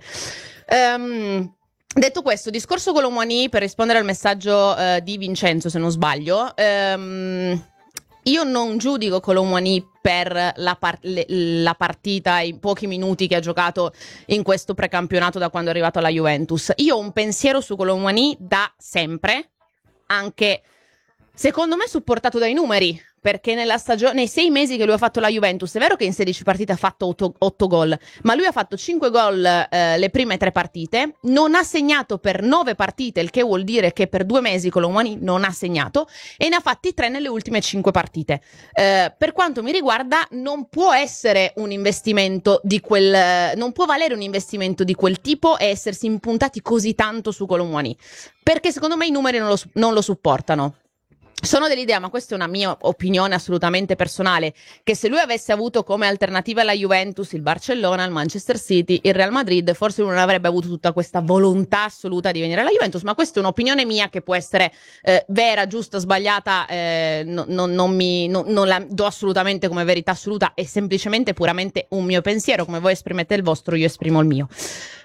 Ehm... Detto questo, discorso Kolo Muani, per rispondere al messaggio eh, di Vincenzo, se non sbaglio, ehm, io non giudico Kolo Muani per la, par- le- la partita, i pochi minuti che ha giocato in questo precampionato da quando è arrivato alla Juventus. Io ho un pensiero su Kolo Muani da sempre, anche secondo me supportato dai numeri, perché nella stagione, nei sei mesi che lui ha fatto la Juventus, è vero che in sedici partite ha fatto otto gol, ma lui ha fatto cinque gol eh, le prime tre partite, non ha segnato per nove partite, il che vuol dire che per due mesi Kolo Muani non ha segnato, e ne ha fatti tre nelle ultime cinque partite. Eh, per quanto mi riguarda, non può essere un investimento di quel, non può valere un investimento di quel tipo e essersi impuntati così tanto su Kolo Muani, perché secondo me i numeri non lo, non lo supportano. Sono dell'idea, ma questa è una mia opinione assolutamente personale, che se lui avesse avuto come alternativa alla Juventus il Barcellona, il Manchester City, il Real Madrid, forse lui non avrebbe avuto tutta questa volontà assoluta di venire alla Juventus, ma questa è un'opinione mia che può essere eh, vera, giusta, sbagliata, eh, no, no, non, mi, no, non la do assolutamente come verità assoluta, è semplicemente puramente un mio pensiero, come voi esprimete il vostro, io esprimo il mio.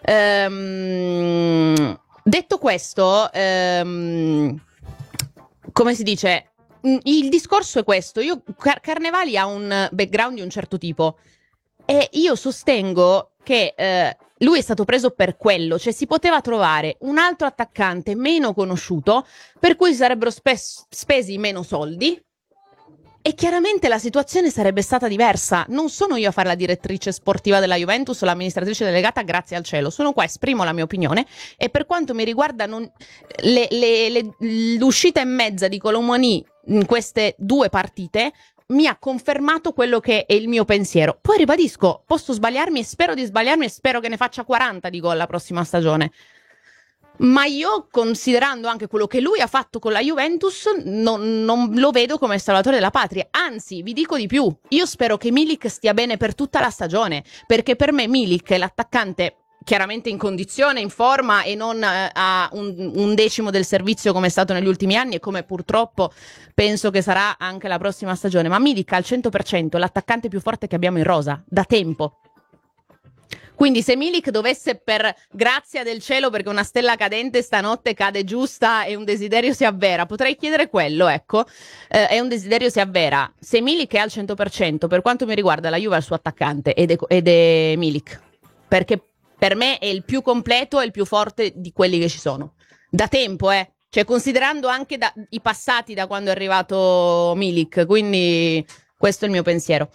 Ehm, detto questo, ehm, come si dice, il discorso è questo. Io, Car- Carnevali ha un background di un certo tipo e io sostengo che eh, lui è stato preso per quello, cioè si poteva trovare un altro attaccante meno conosciuto per cui sarebbero spe- spesi meno soldi e chiaramente la situazione sarebbe stata diversa. Non sono io a fare la direttrice sportiva della Juventus o l'amministratrice delegata, grazie al cielo, sono qua, esprimo la mia opinione e per quanto mi riguarda non, le, le, le, l'uscita e mezza di Kolo Muani in queste due partite mi ha confermato quello che è il mio pensiero. Poi ribadisco, posso sbagliarmi e spero di sbagliarmi e spero che ne faccia quaranta di gol la prossima stagione. Ma io, considerando anche quello che lui ha fatto con la Juventus, non, non lo vedo come il salvatore della patria. Anzi, vi dico di più, io spero che Milik stia bene per tutta la stagione, perché per me Milik è l'attaccante chiaramente in condizione, in forma e non eh, a un, un decimo del servizio come è stato negli ultimi anni e come purtroppo penso che sarà anche la prossima stagione. Ma Milik al cento per cento è l'attaccante più forte che abbiamo in rosa, da tempo. Quindi se Milik dovesse, per grazia del cielo, perché una stella cadente stanotte cade giusta e un desiderio si avvera, potrei chiedere quello, ecco, eh, e un desiderio si avvera. Se Milik è al cento per cento, per quanto mi riguarda la Juve è il suo attaccante ed è, ed è Milik, perché per me è il più completo e il più forte di quelli che ci sono. Da tempo, eh. Cioè considerando anche da, i passati da quando è arrivato Milik, quindi questo è il mio pensiero.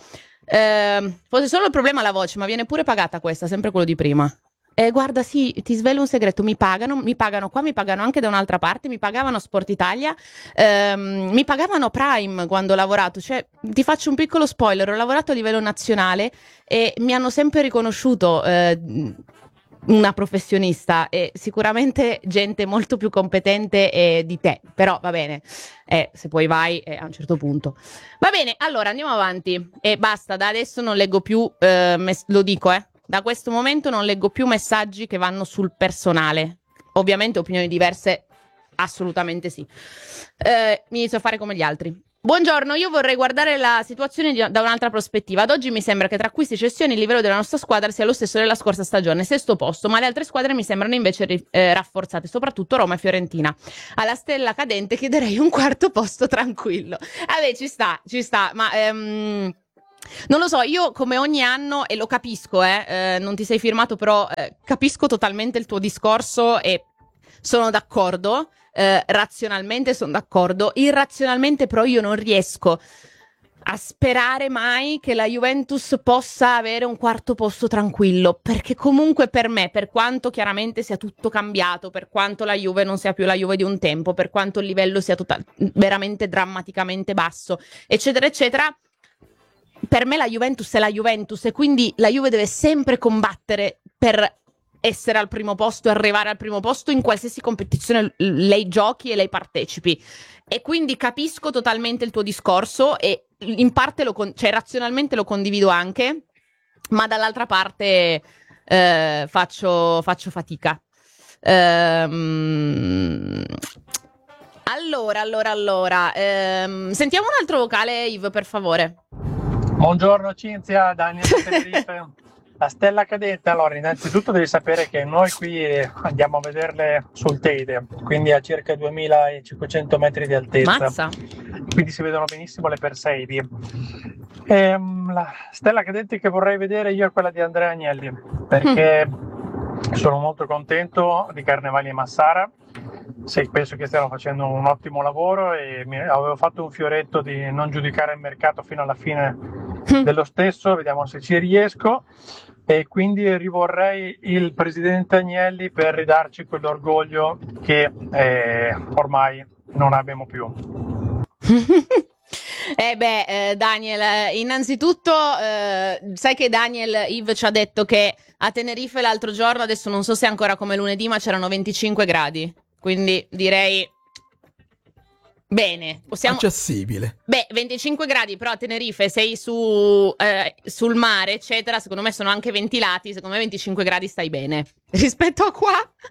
Eh, fosse solo il problema la voce, ma viene pure pagata questa, sempre quello di prima. Eh, guarda, sì, ti svelo un segreto, mi pagano, mi pagano qua, mi pagano anche da un'altra parte, mi pagavano Sport Italia, ehm, mi pagavano Prime quando ho lavorato, cioè ti faccio un piccolo spoiler, ho lavorato a livello nazionale e mi hanno sempre riconosciuto eh, una professionista e sicuramente gente molto più competente eh, di te, però va bene, eh, se poi vai eh, a un certo punto. Va bene, allora andiamo avanti e basta, da adesso non leggo più, eh, mes- lo dico eh. Da questo momento non leggo più messaggi che vanno sul personale. Ovviamente opinioni diverse, assolutamente sì. Eh, mi inizio a fare come gli altri. Buongiorno, io vorrei guardare la situazione di- da un'altra prospettiva. Ad oggi mi sembra che tra acquisti e cessioni il livello della nostra squadra sia lo stesso della scorsa stagione, sesto posto, ma le altre squadre mi sembrano invece ri- eh, rafforzate, soprattutto Roma e Fiorentina. Alla stella cadente chiederei un quarto posto tranquillo. Vabbè, ci sta, ci sta, ma... Ehm... Non lo so, io come ogni anno, e lo capisco, eh, eh, non ti sei firmato, però eh, capisco totalmente il tuo discorso e sono d'accordo, eh, razionalmente sono d'accordo, irrazionalmente però io non riesco a sperare mai che la Juventus possa avere un quarto posto tranquillo, perché comunque per me, per quanto chiaramente sia tutto cambiato, per quanto la Juve non sia più la Juve di un tempo, per quanto il livello sia total- veramente drammaticamente basso, eccetera, eccetera, per me la Juventus è la Juventus e quindi la Juve deve sempre combattere per essere al primo posto e arrivare al primo posto in qualsiasi competizione lei giochi e lei partecipi. E quindi capisco totalmente il tuo discorso e in parte, lo con- cioè razionalmente lo condivido anche, ma dall'altra parte eh, faccio, faccio fatica. Ehm... Allora, allora, allora. Ehm... Sentiamo un altro vocale, Yves, per favore.
Buongiorno Cinzia, Daniel da Tenerife. La stella cadente, allora innanzitutto devi sapere che noi qui andiamo a vederle sul Teide, quindi a circa duemilacinquecento metri di altezza.
Mazza.
Quindi si vedono benissimo le Perseidi. Ehm, la stella cadente che vorrei vedere io è quella di Andrea Agnelli, perché mm. sono molto contento di Carnevali e Massara. Sì, penso che stiano facendo un ottimo lavoro e mi avevo fatto un fioretto di non giudicare il mercato fino alla fine dello stesso, vediamo se ci riesco, e quindi rivorrei il presidente Agnelli per ridarci quell'orgoglio che eh, ormai non abbiamo più.
Eh beh, eh, Daniel, eh, innanzitutto eh, sai che Daniel Yves ci ha detto che a Tenerife l'altro giorno, adesso non so se è ancora come lunedì, ma c'erano venticinque gradi. Quindi direi bene, possiamo...
accessibile.
Beh, venticinque gradi, però a Tenerife sei su eh, sul mare, eccetera, secondo me sono anche ventilati, secondo me venticinque gradi stai bene rispetto a qua.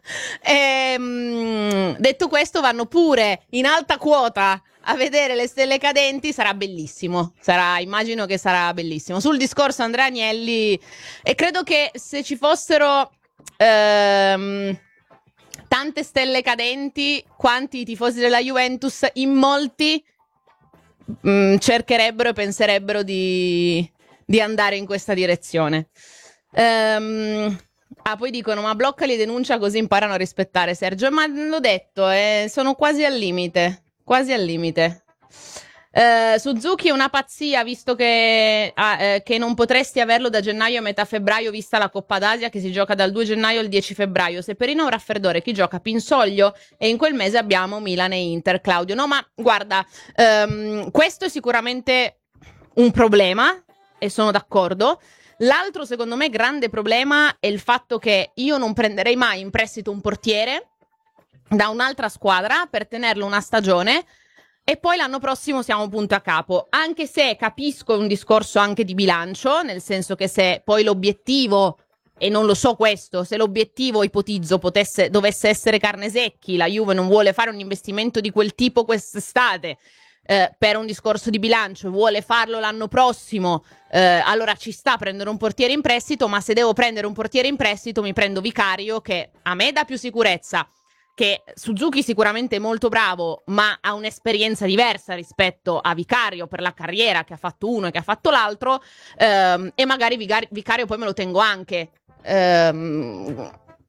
Ehm, detto questo, vanno pure in alta quota a vedere le stelle cadenti, sarà bellissimo, sarà, immagino che sarà bellissimo. Sul discorso Andrea Agnelli, e credo che se ci fossero... Ehm, tante stelle cadenti, quanti i tifosi della Juventus, in molti mh, cercherebbero e penserebbero di, di andare in questa direzione. Um, ah, poi dicono, ma bloccali, denuncia così imparano a rispettare Sergio. Ma l'ho detto, eh, sono quasi al limite, quasi al limite. Uh, Suzuki è una pazzia, visto che, ah, eh, che non potresti averlo da gennaio a metà febbraio, vista la Coppa d'Asia che si gioca dal due gennaio al dieci febbraio. Seppellino è un raffreddore, chi gioca Pinsoglio, e in quel mese abbiamo Milan e Inter. Claudio, no, ma guarda, um, questo è sicuramente un problema e sono d'accordo. L'altro, secondo me, grande problema è il fatto che io non prenderei mai in prestito un portiere da un'altra squadra per tenerlo una stagione e poi l'anno prossimo siamo punto a capo, anche se capisco un discorso anche di bilancio, nel senso che se poi l'obiettivo, e non lo so questo, se l'obiettivo, ipotizzo, potesse, dovesse essere Carnesecchi, la Juve non vuole fare un investimento di quel tipo quest'estate eh, per un discorso di bilancio, vuole farlo l'anno prossimo, eh, allora ci sta a prendere un portiere in prestito, ma se devo prendere un portiere in prestito mi prendo Vicario, che a me dà più sicurezza, che Suzuki sicuramente è molto bravo, ma ha un'esperienza diversa rispetto a Vicario per la carriera che ha fatto uno e che ha fatto l'altro, ehm, e magari Vicario, Vicario poi me lo tengo anche ehm,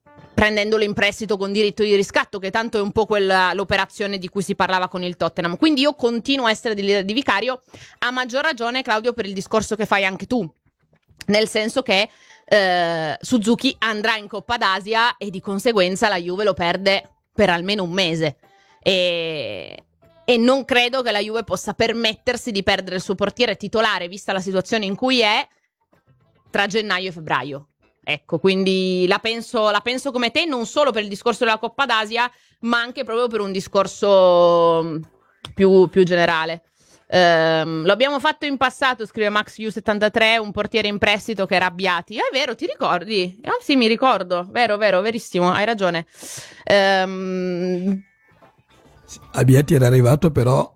prendendolo in prestito con diritto di riscatto, che tanto è un po' quella l'operazione di cui si parlava con il Tottenham. Quindi io continuo a essere dell'idea di Vicario, a maggior ragione, Claudio, per il discorso che fai anche tu, nel senso che eh, Suzuki andrà in Coppa d'Asia e di conseguenza la Juve lo perde per almeno un mese e, e non credo che la Juve possa permettersi di perdere il suo portiere titolare, vista la situazione in cui è, tra gennaio e febbraio. Ecco, quindi la penso, la penso come te, non solo per il discorso della Coppa d'Asia, ma anche proprio per un discorso più, più generale. Um, lo abbiamo fatto in passato, scrive Max U settantatré, un portiere in prestito che era Abbiati. Ah, è vero, ti ricordi? Ah, sì, mi ricordo. Vero, vero, verissimo, hai ragione. Um...
Abbiati era arrivato, però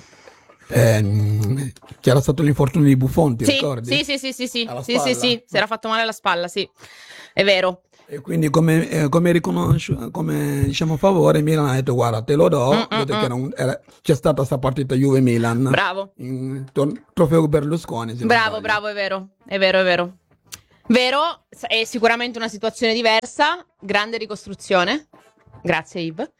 ehm, c'era stato l'infortunio di Buffon, ti
sì,
ricordi?
Sì, sì, sì, sì, sì,
Alla
sì, sì, sì, si era fatto male alla spalla, sì, è vero.
E quindi come, eh, come riconosco, come diciamo favore, Milan ha detto guarda te lo do,
Mm, mm,
detto
mm.
che era un- era- c'è stata questa partita Juve-Milan.
Bravo.
In, tor- trofeo Berlusconi. se non
Bravo,
sbaglio.
bravo, è vero, è vero, è vero. Vero, è sicuramente una situazione diversa, grande ricostruzione, grazie Yves.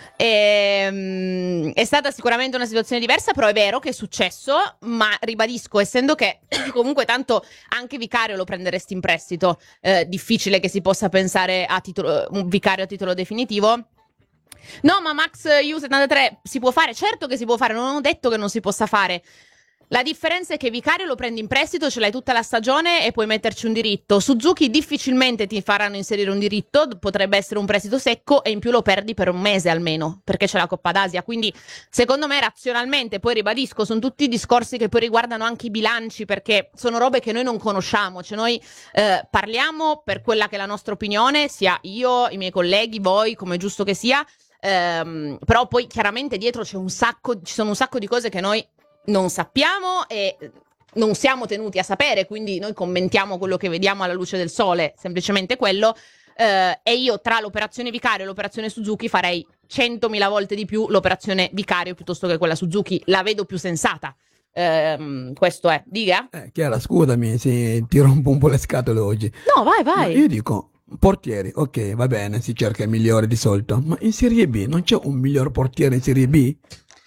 Ehm, è stata sicuramente una situazione diversa, però è vero che è successo, ma ribadisco, essendo che comunque tanto anche Vicario lo prenderesti in prestito, eh, difficile che si possa pensare a titolo, un Vicario a titolo definitivo. No, ma Max U settantatré si può fare, certo che si può fare, non ho detto che non si possa fare. La differenza è che Vicario lo prendi in prestito, ce l'hai tutta la stagione e puoi metterci un diritto. Suzuki difficilmente ti faranno inserire un diritto, potrebbe essere un prestito secco e in più lo perdi per un mese almeno, perché c'è la Coppa d'Asia. Quindi secondo me razionalmente, poi ribadisco, sono tutti discorsi che poi riguardano anche i bilanci, perché sono robe che noi non conosciamo, cioè noi eh, parliamo per quella che è la nostra opinione, sia io, i miei colleghi, voi, come è giusto che sia, ehm, però poi chiaramente dietro c'è un sacco, ci sono un sacco di cose che noi non sappiamo e non siamo tenuti a sapere, quindi noi commentiamo quello che vediamo alla luce del sole, semplicemente quello, eh, e io tra l'operazione Vicario e l'operazione Suzuki farei centomila volte di più l'operazione Vicario piuttosto che quella Suzuki, la vedo più sensata. Ehm, questo è, dica?
Eh, Chiara, scusami se ti rompo un po' le scatole oggi.
No, vai, vai.
Ma io dico, portieri, ok, va bene, si cerca il migliore di solito, ma in Serie B non c'è un miglior portiere in Serie B?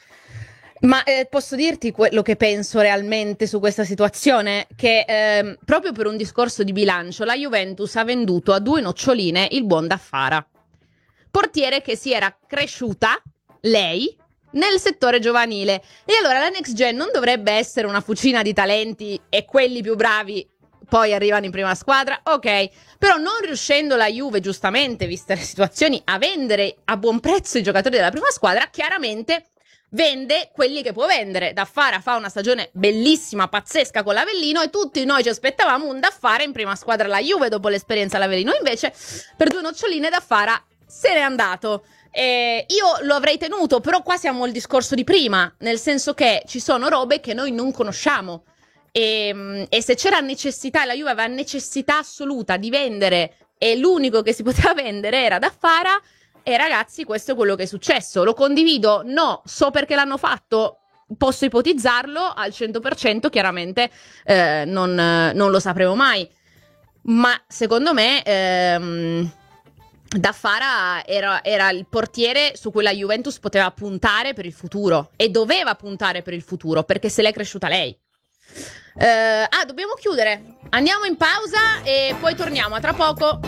Ma eh, posso dirti quello che penso realmente su questa situazione? Che ehm, proprio per un discorso di bilancio la Juventus ha venduto a due noccioline il buon Daffara, portiere che si era cresciuta, lei, nel settore giovanile. E allora la Next Gen non dovrebbe essere una fucina di talenti e quelli più bravi poi arrivano in prima squadra? Ok, però non riuscendo la Juve, giustamente, viste le situazioni, a vendere a buon prezzo i giocatori della prima squadra, chiaramente vende quelli che può vendere. Daffara fa una stagione bellissima, pazzesca con l'Avellino e tutti noi ci aspettavamo un Daffara in prima squadra alla Juve dopo l'esperienza all'Avellino. Invece per due noccioline Daffara se n'è andato. Eh, io lo avrei tenuto, però qua siamo al discorso di prima, nel senso che ci sono robe che noi non conosciamo e, e se c'era necessità, la Juve aveva necessità assoluta di vendere e l'unico che si poteva vendere era Daffara. E ragazzi, questo è quello che è successo. Lo condivido? No. So perché l'hanno fatto? Posso ipotizzarlo al cento per cento, chiaramente eh, non, non lo sapremo mai. Ma secondo me ehm, Daffara era, era il portiere su cui la Juventus poteva puntare per il futuro. E doveva puntare per il futuro, perché se l'è cresciuta lei. Eh, ah, dobbiamo chiudere. Andiamo in pausa e poi torniamo a tra poco.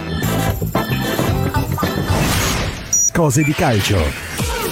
Cose di calcio.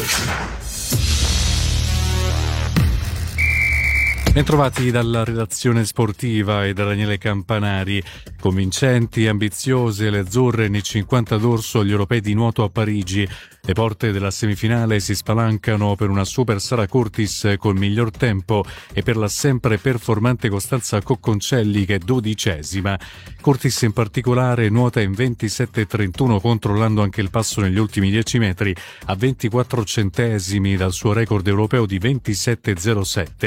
Bentrovati dalla redazione sportiva e da Daniele Campanari. Convincenti, ambiziose, le azzurre nei cinquanta d'orso agli europei di nuoto a Parigi. Le porte della semifinale si spalancano per una Super Sara Curtis col miglior tempo e per la sempre performante Costanza Cocconcelli che è dodicesima. Curtis in particolare nuota in ventisette trentuno controllando anche il passo negli ultimi dieci metri a ventiquattro centesimi dal suo record europeo di ventisette zero sette.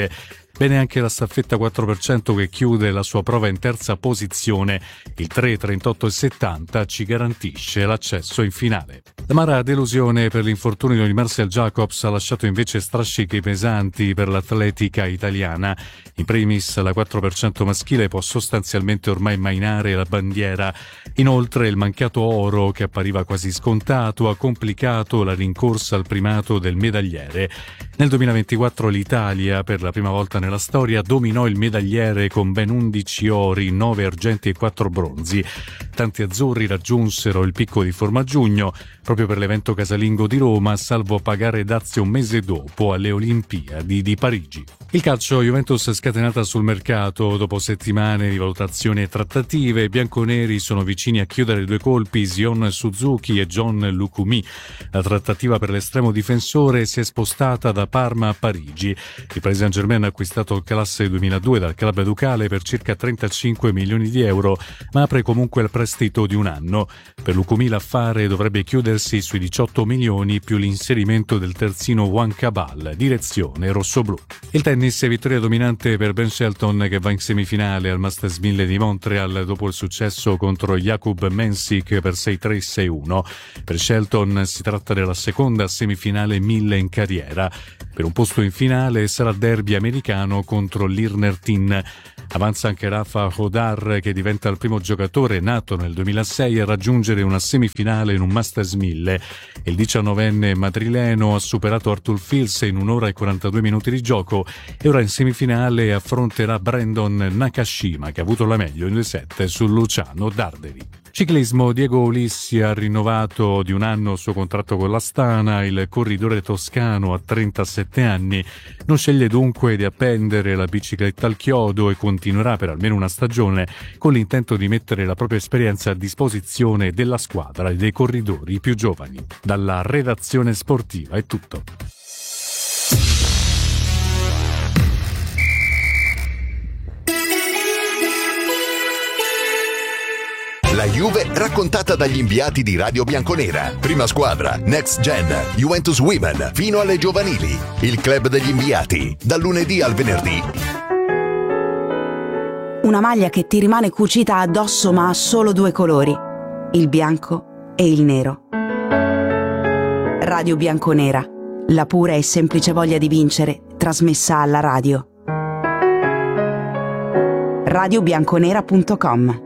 Bene anche la staffetta quattro per cento che chiude la sua prova in terza posizione. Il tre, trentotto e settanta ci garantisce l'accesso in finale. L'amara delusione per l'infortunio di Marcel Jacobs ha lasciato invece strascichi pesanti per l'atletica italiana. In primis la quattro per cento maschile può sostanzialmente ormai mainare la bandiera. Inoltre il mancato oro, che appariva quasi scontato, ha complicato la rincorsa al primato del medagliere. Nel duemilaventiquattro l'Italia, per la prima volta nella storia, dominò il medagliere con ben undici ori, nove argenti e quattro bronzi. Tanti azzurri raggiunsero il picco di Formaggugno proprio per l'evento casalingo di Roma, salvo pagare dazi un mese dopo alle Olimpiadi di Parigi. Il calcio, Juventus scatenata sul mercato dopo settimane di valutazioni e trattative. I bianconeri sono vicini a chiudere due colpi, Zion Suzuki e John Lukumi. La trattativa per l'estremo difensore si è spostata da Parma a Parigi. Il Paris Saint-Germain ha acquistato il classe duemiladue dal club ducale per circa trentacinque milioni di euro, ma apre comunque il prestito di un anno. Per Lukumi l'affare dovrebbe chiudersi sui diciotto milioni più l'inserimento del terzino Juan Cabal, direzione rossoblù. Il tennis è vittoria dominante per Ben Shelton, che va in semifinale al Masters mille di Montreal dopo il successo contro Jakub Mensik per sei tre sei uno. Per Shelton si tratta della seconda semifinale mille in carriera. Per un posto in finale sarà il derby americano contro l'Irnertin. Avanza anche Rafa Hodar, che diventa il primo giocatore nato nel duemilasei a raggiungere una semifinale in un Masters mille. Il diciannovenne madrileno ha superato Arthur Fils in un'ora e quarantadue minuti di gioco e ora in semifinale affronterà Brandon Nakashima, che ha avuto la meglio in due set su Luciano Darderi. Ciclismo, Diego Ulissi ha rinnovato di un anno il suo contratto con l'Astana. Il corridore toscano a trentasette anni non sceglie dunque di appendere la bicicletta al chiodo e continuerà per almeno una stagione con l'intento di mettere la propria esperienza a disposizione della squadra e dei corridori più giovani. Dalla redazione sportiva è tutto.
La Juve raccontata dagli inviati di Radio Bianconera. Prima squadra, Next Gen, Juventus Women, fino alle giovanili. Il club degli inviati, dal lunedì al venerdì.
Una maglia che ti rimane cucita addosso ma ha solo due colori, il bianco e il nero. Radio Bianconera, la pura e semplice voglia di vincere, trasmessa alla radio. radio bianconera punto com.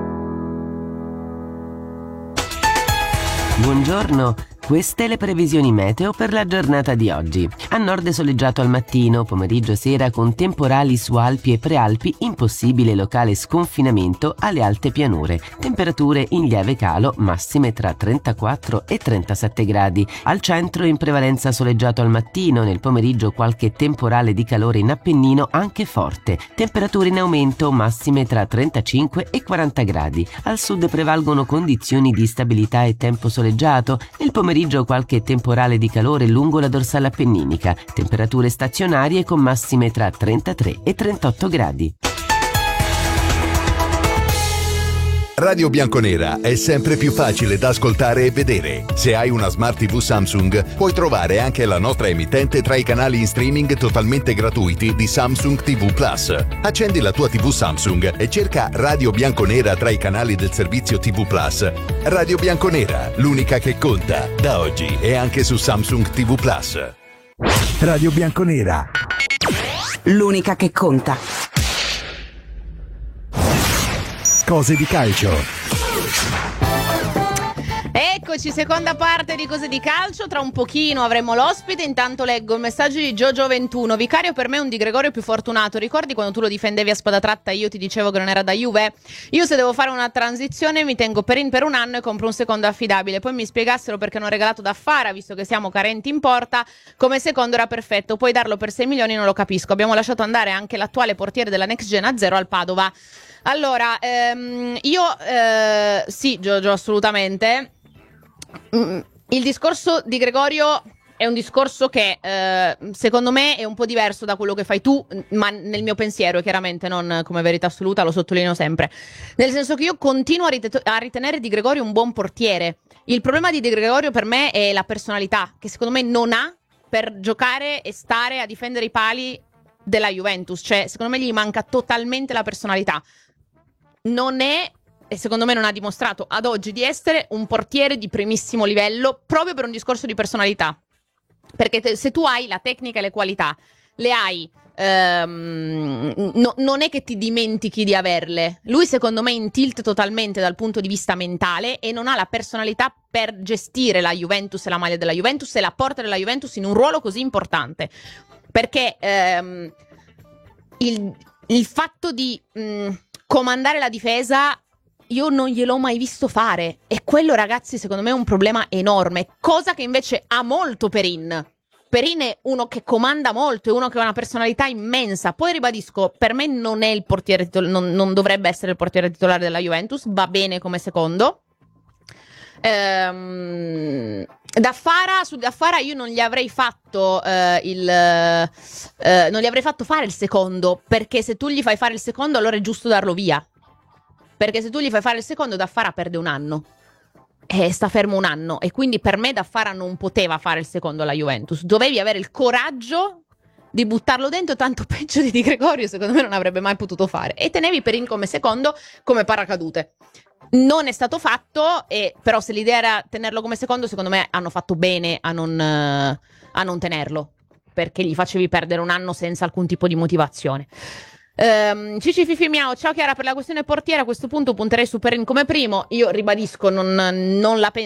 Buongiorno, queste le previsioni meteo per la giornata di oggi. A nord soleggiato al mattino, pomeriggio e sera con temporali su Alpi e Prealpi, impossibile locale sconfinamento alle alte pianure. Temperature in lieve calo, massime tra trentaquattro e trentasette gradi. Al centro in prevalenza soleggiato al mattino, nel pomeriggio qualche temporale di calore in Appennino anche forte. Temperature in aumento, massime tra trentacinque e quaranta gradi. Al sud prevalgono condizioni di stabilità e tempo soleggiato. Nel pomeriggio qualche temporale di calore lungo la dorsale appenninica, temperature stazionarie con massime tra trentatré e trentotto gradi.
Radio Bianconera è sempre più facile da ascoltare e vedere. Se hai una Smart tivù Samsung, puoi trovare anche la nostra emittente tra i canali in streaming totalmente gratuiti di Samsung tivù Plus. Accendi la tua tivù Samsung e cerca Radio Bianconera tra i canali del servizio tivù Plus. Radio Bianconera, l'unica che conta, da oggi e anche su Samsung tivù Plus.
Radio Bianconera,
l'unica che conta.
Cose di calcio.
Eccoci, seconda parte di Cose di Calcio. Tra un pochino avremo l'ospite. Intanto leggo il messaggio di Giorgio ventuno. Vicario per me è un Di Gregorio più fortunato. Ricordi quando tu lo difendevi a spada tratta e io ti dicevo che non era da Juve? Io se devo fare una transizione mi tengo Perin per un anno e compro un secondo affidabile. Poi mi spiegassero perché non ho regalato da Fara, visto che siamo carenti in porta. Come secondo era perfetto. Puoi darlo per sei milioni, non lo capisco. Abbiamo lasciato andare anche l'attuale portiere della Next Gen a zero al Padova. Allora, ehm, io eh, sì, Giorgio, assolutamente. Il discorso di Gregorio è un discorso che eh, secondo me è un po' diverso da quello che fai tu, ma nel mio pensiero, chiaramente non come verità assoluta, lo sottolineo sempre. Nel senso che io continuo a, rit- a ritenere Di Gregorio un buon portiere. Il problema di Di Gregorio per me è la personalità, che secondo me non ha per giocare e stare a difendere i pali della Juventus, cioè secondo me gli manca totalmente la personalità. Non è, e secondo me non ha dimostrato ad oggi di essere un portiere di primissimo livello, proprio per un discorso di personalità, perché te, se tu hai la tecnica e le qualità, le hai, ehm, no, non è che ti dimentichi di averle. Lui secondo me è in tilt totalmente dal punto di vista mentale e non ha la personalità per gestire la Juventus e la maglia della Juventus e la porta della Juventus in un ruolo così importante, perché ehm, il, il fatto di mh, comandare la difesa io non gliel'ho mai visto fare, e quello, ragazzi, secondo me è un problema enorme, cosa che invece ha molto Perin. Perin è uno che comanda molto, è uno che ha una personalità immensa. Poi ribadisco, per me non è il portiere titolare, non, non dovrebbe essere il portiere titolare della Juventus, va bene come secondo. Ehm, da Fara, su Da Fara io non gli avrei fatto eh, il eh, non gli avrei fatto fare il secondo, perché se tu gli fai fare il secondo allora è giusto darlo via. Perché se tu gli fai fare il secondo, Da Fara perde un anno e sta fermo un anno, e quindi per me Da Fara non poteva fare il secondo alla Juventus. Dovevi avere il coraggio di buttarlo dentro, tanto peggio di Di Gregorio secondo me non avrebbe mai potuto fare, e tenevi Perin come secondo, come paracadute. Non è stato fatto, e però se l'idea era tenerlo come secondo, secondo me hanno fatto bene a non, a non tenerlo, perché gli facevi perdere un anno senza alcun tipo di motivazione. Um, Cici Fifi Miao, ciao Chiara, per la questione portiere a questo punto punterei su Perin come primo. Io ribadisco, non, non la penso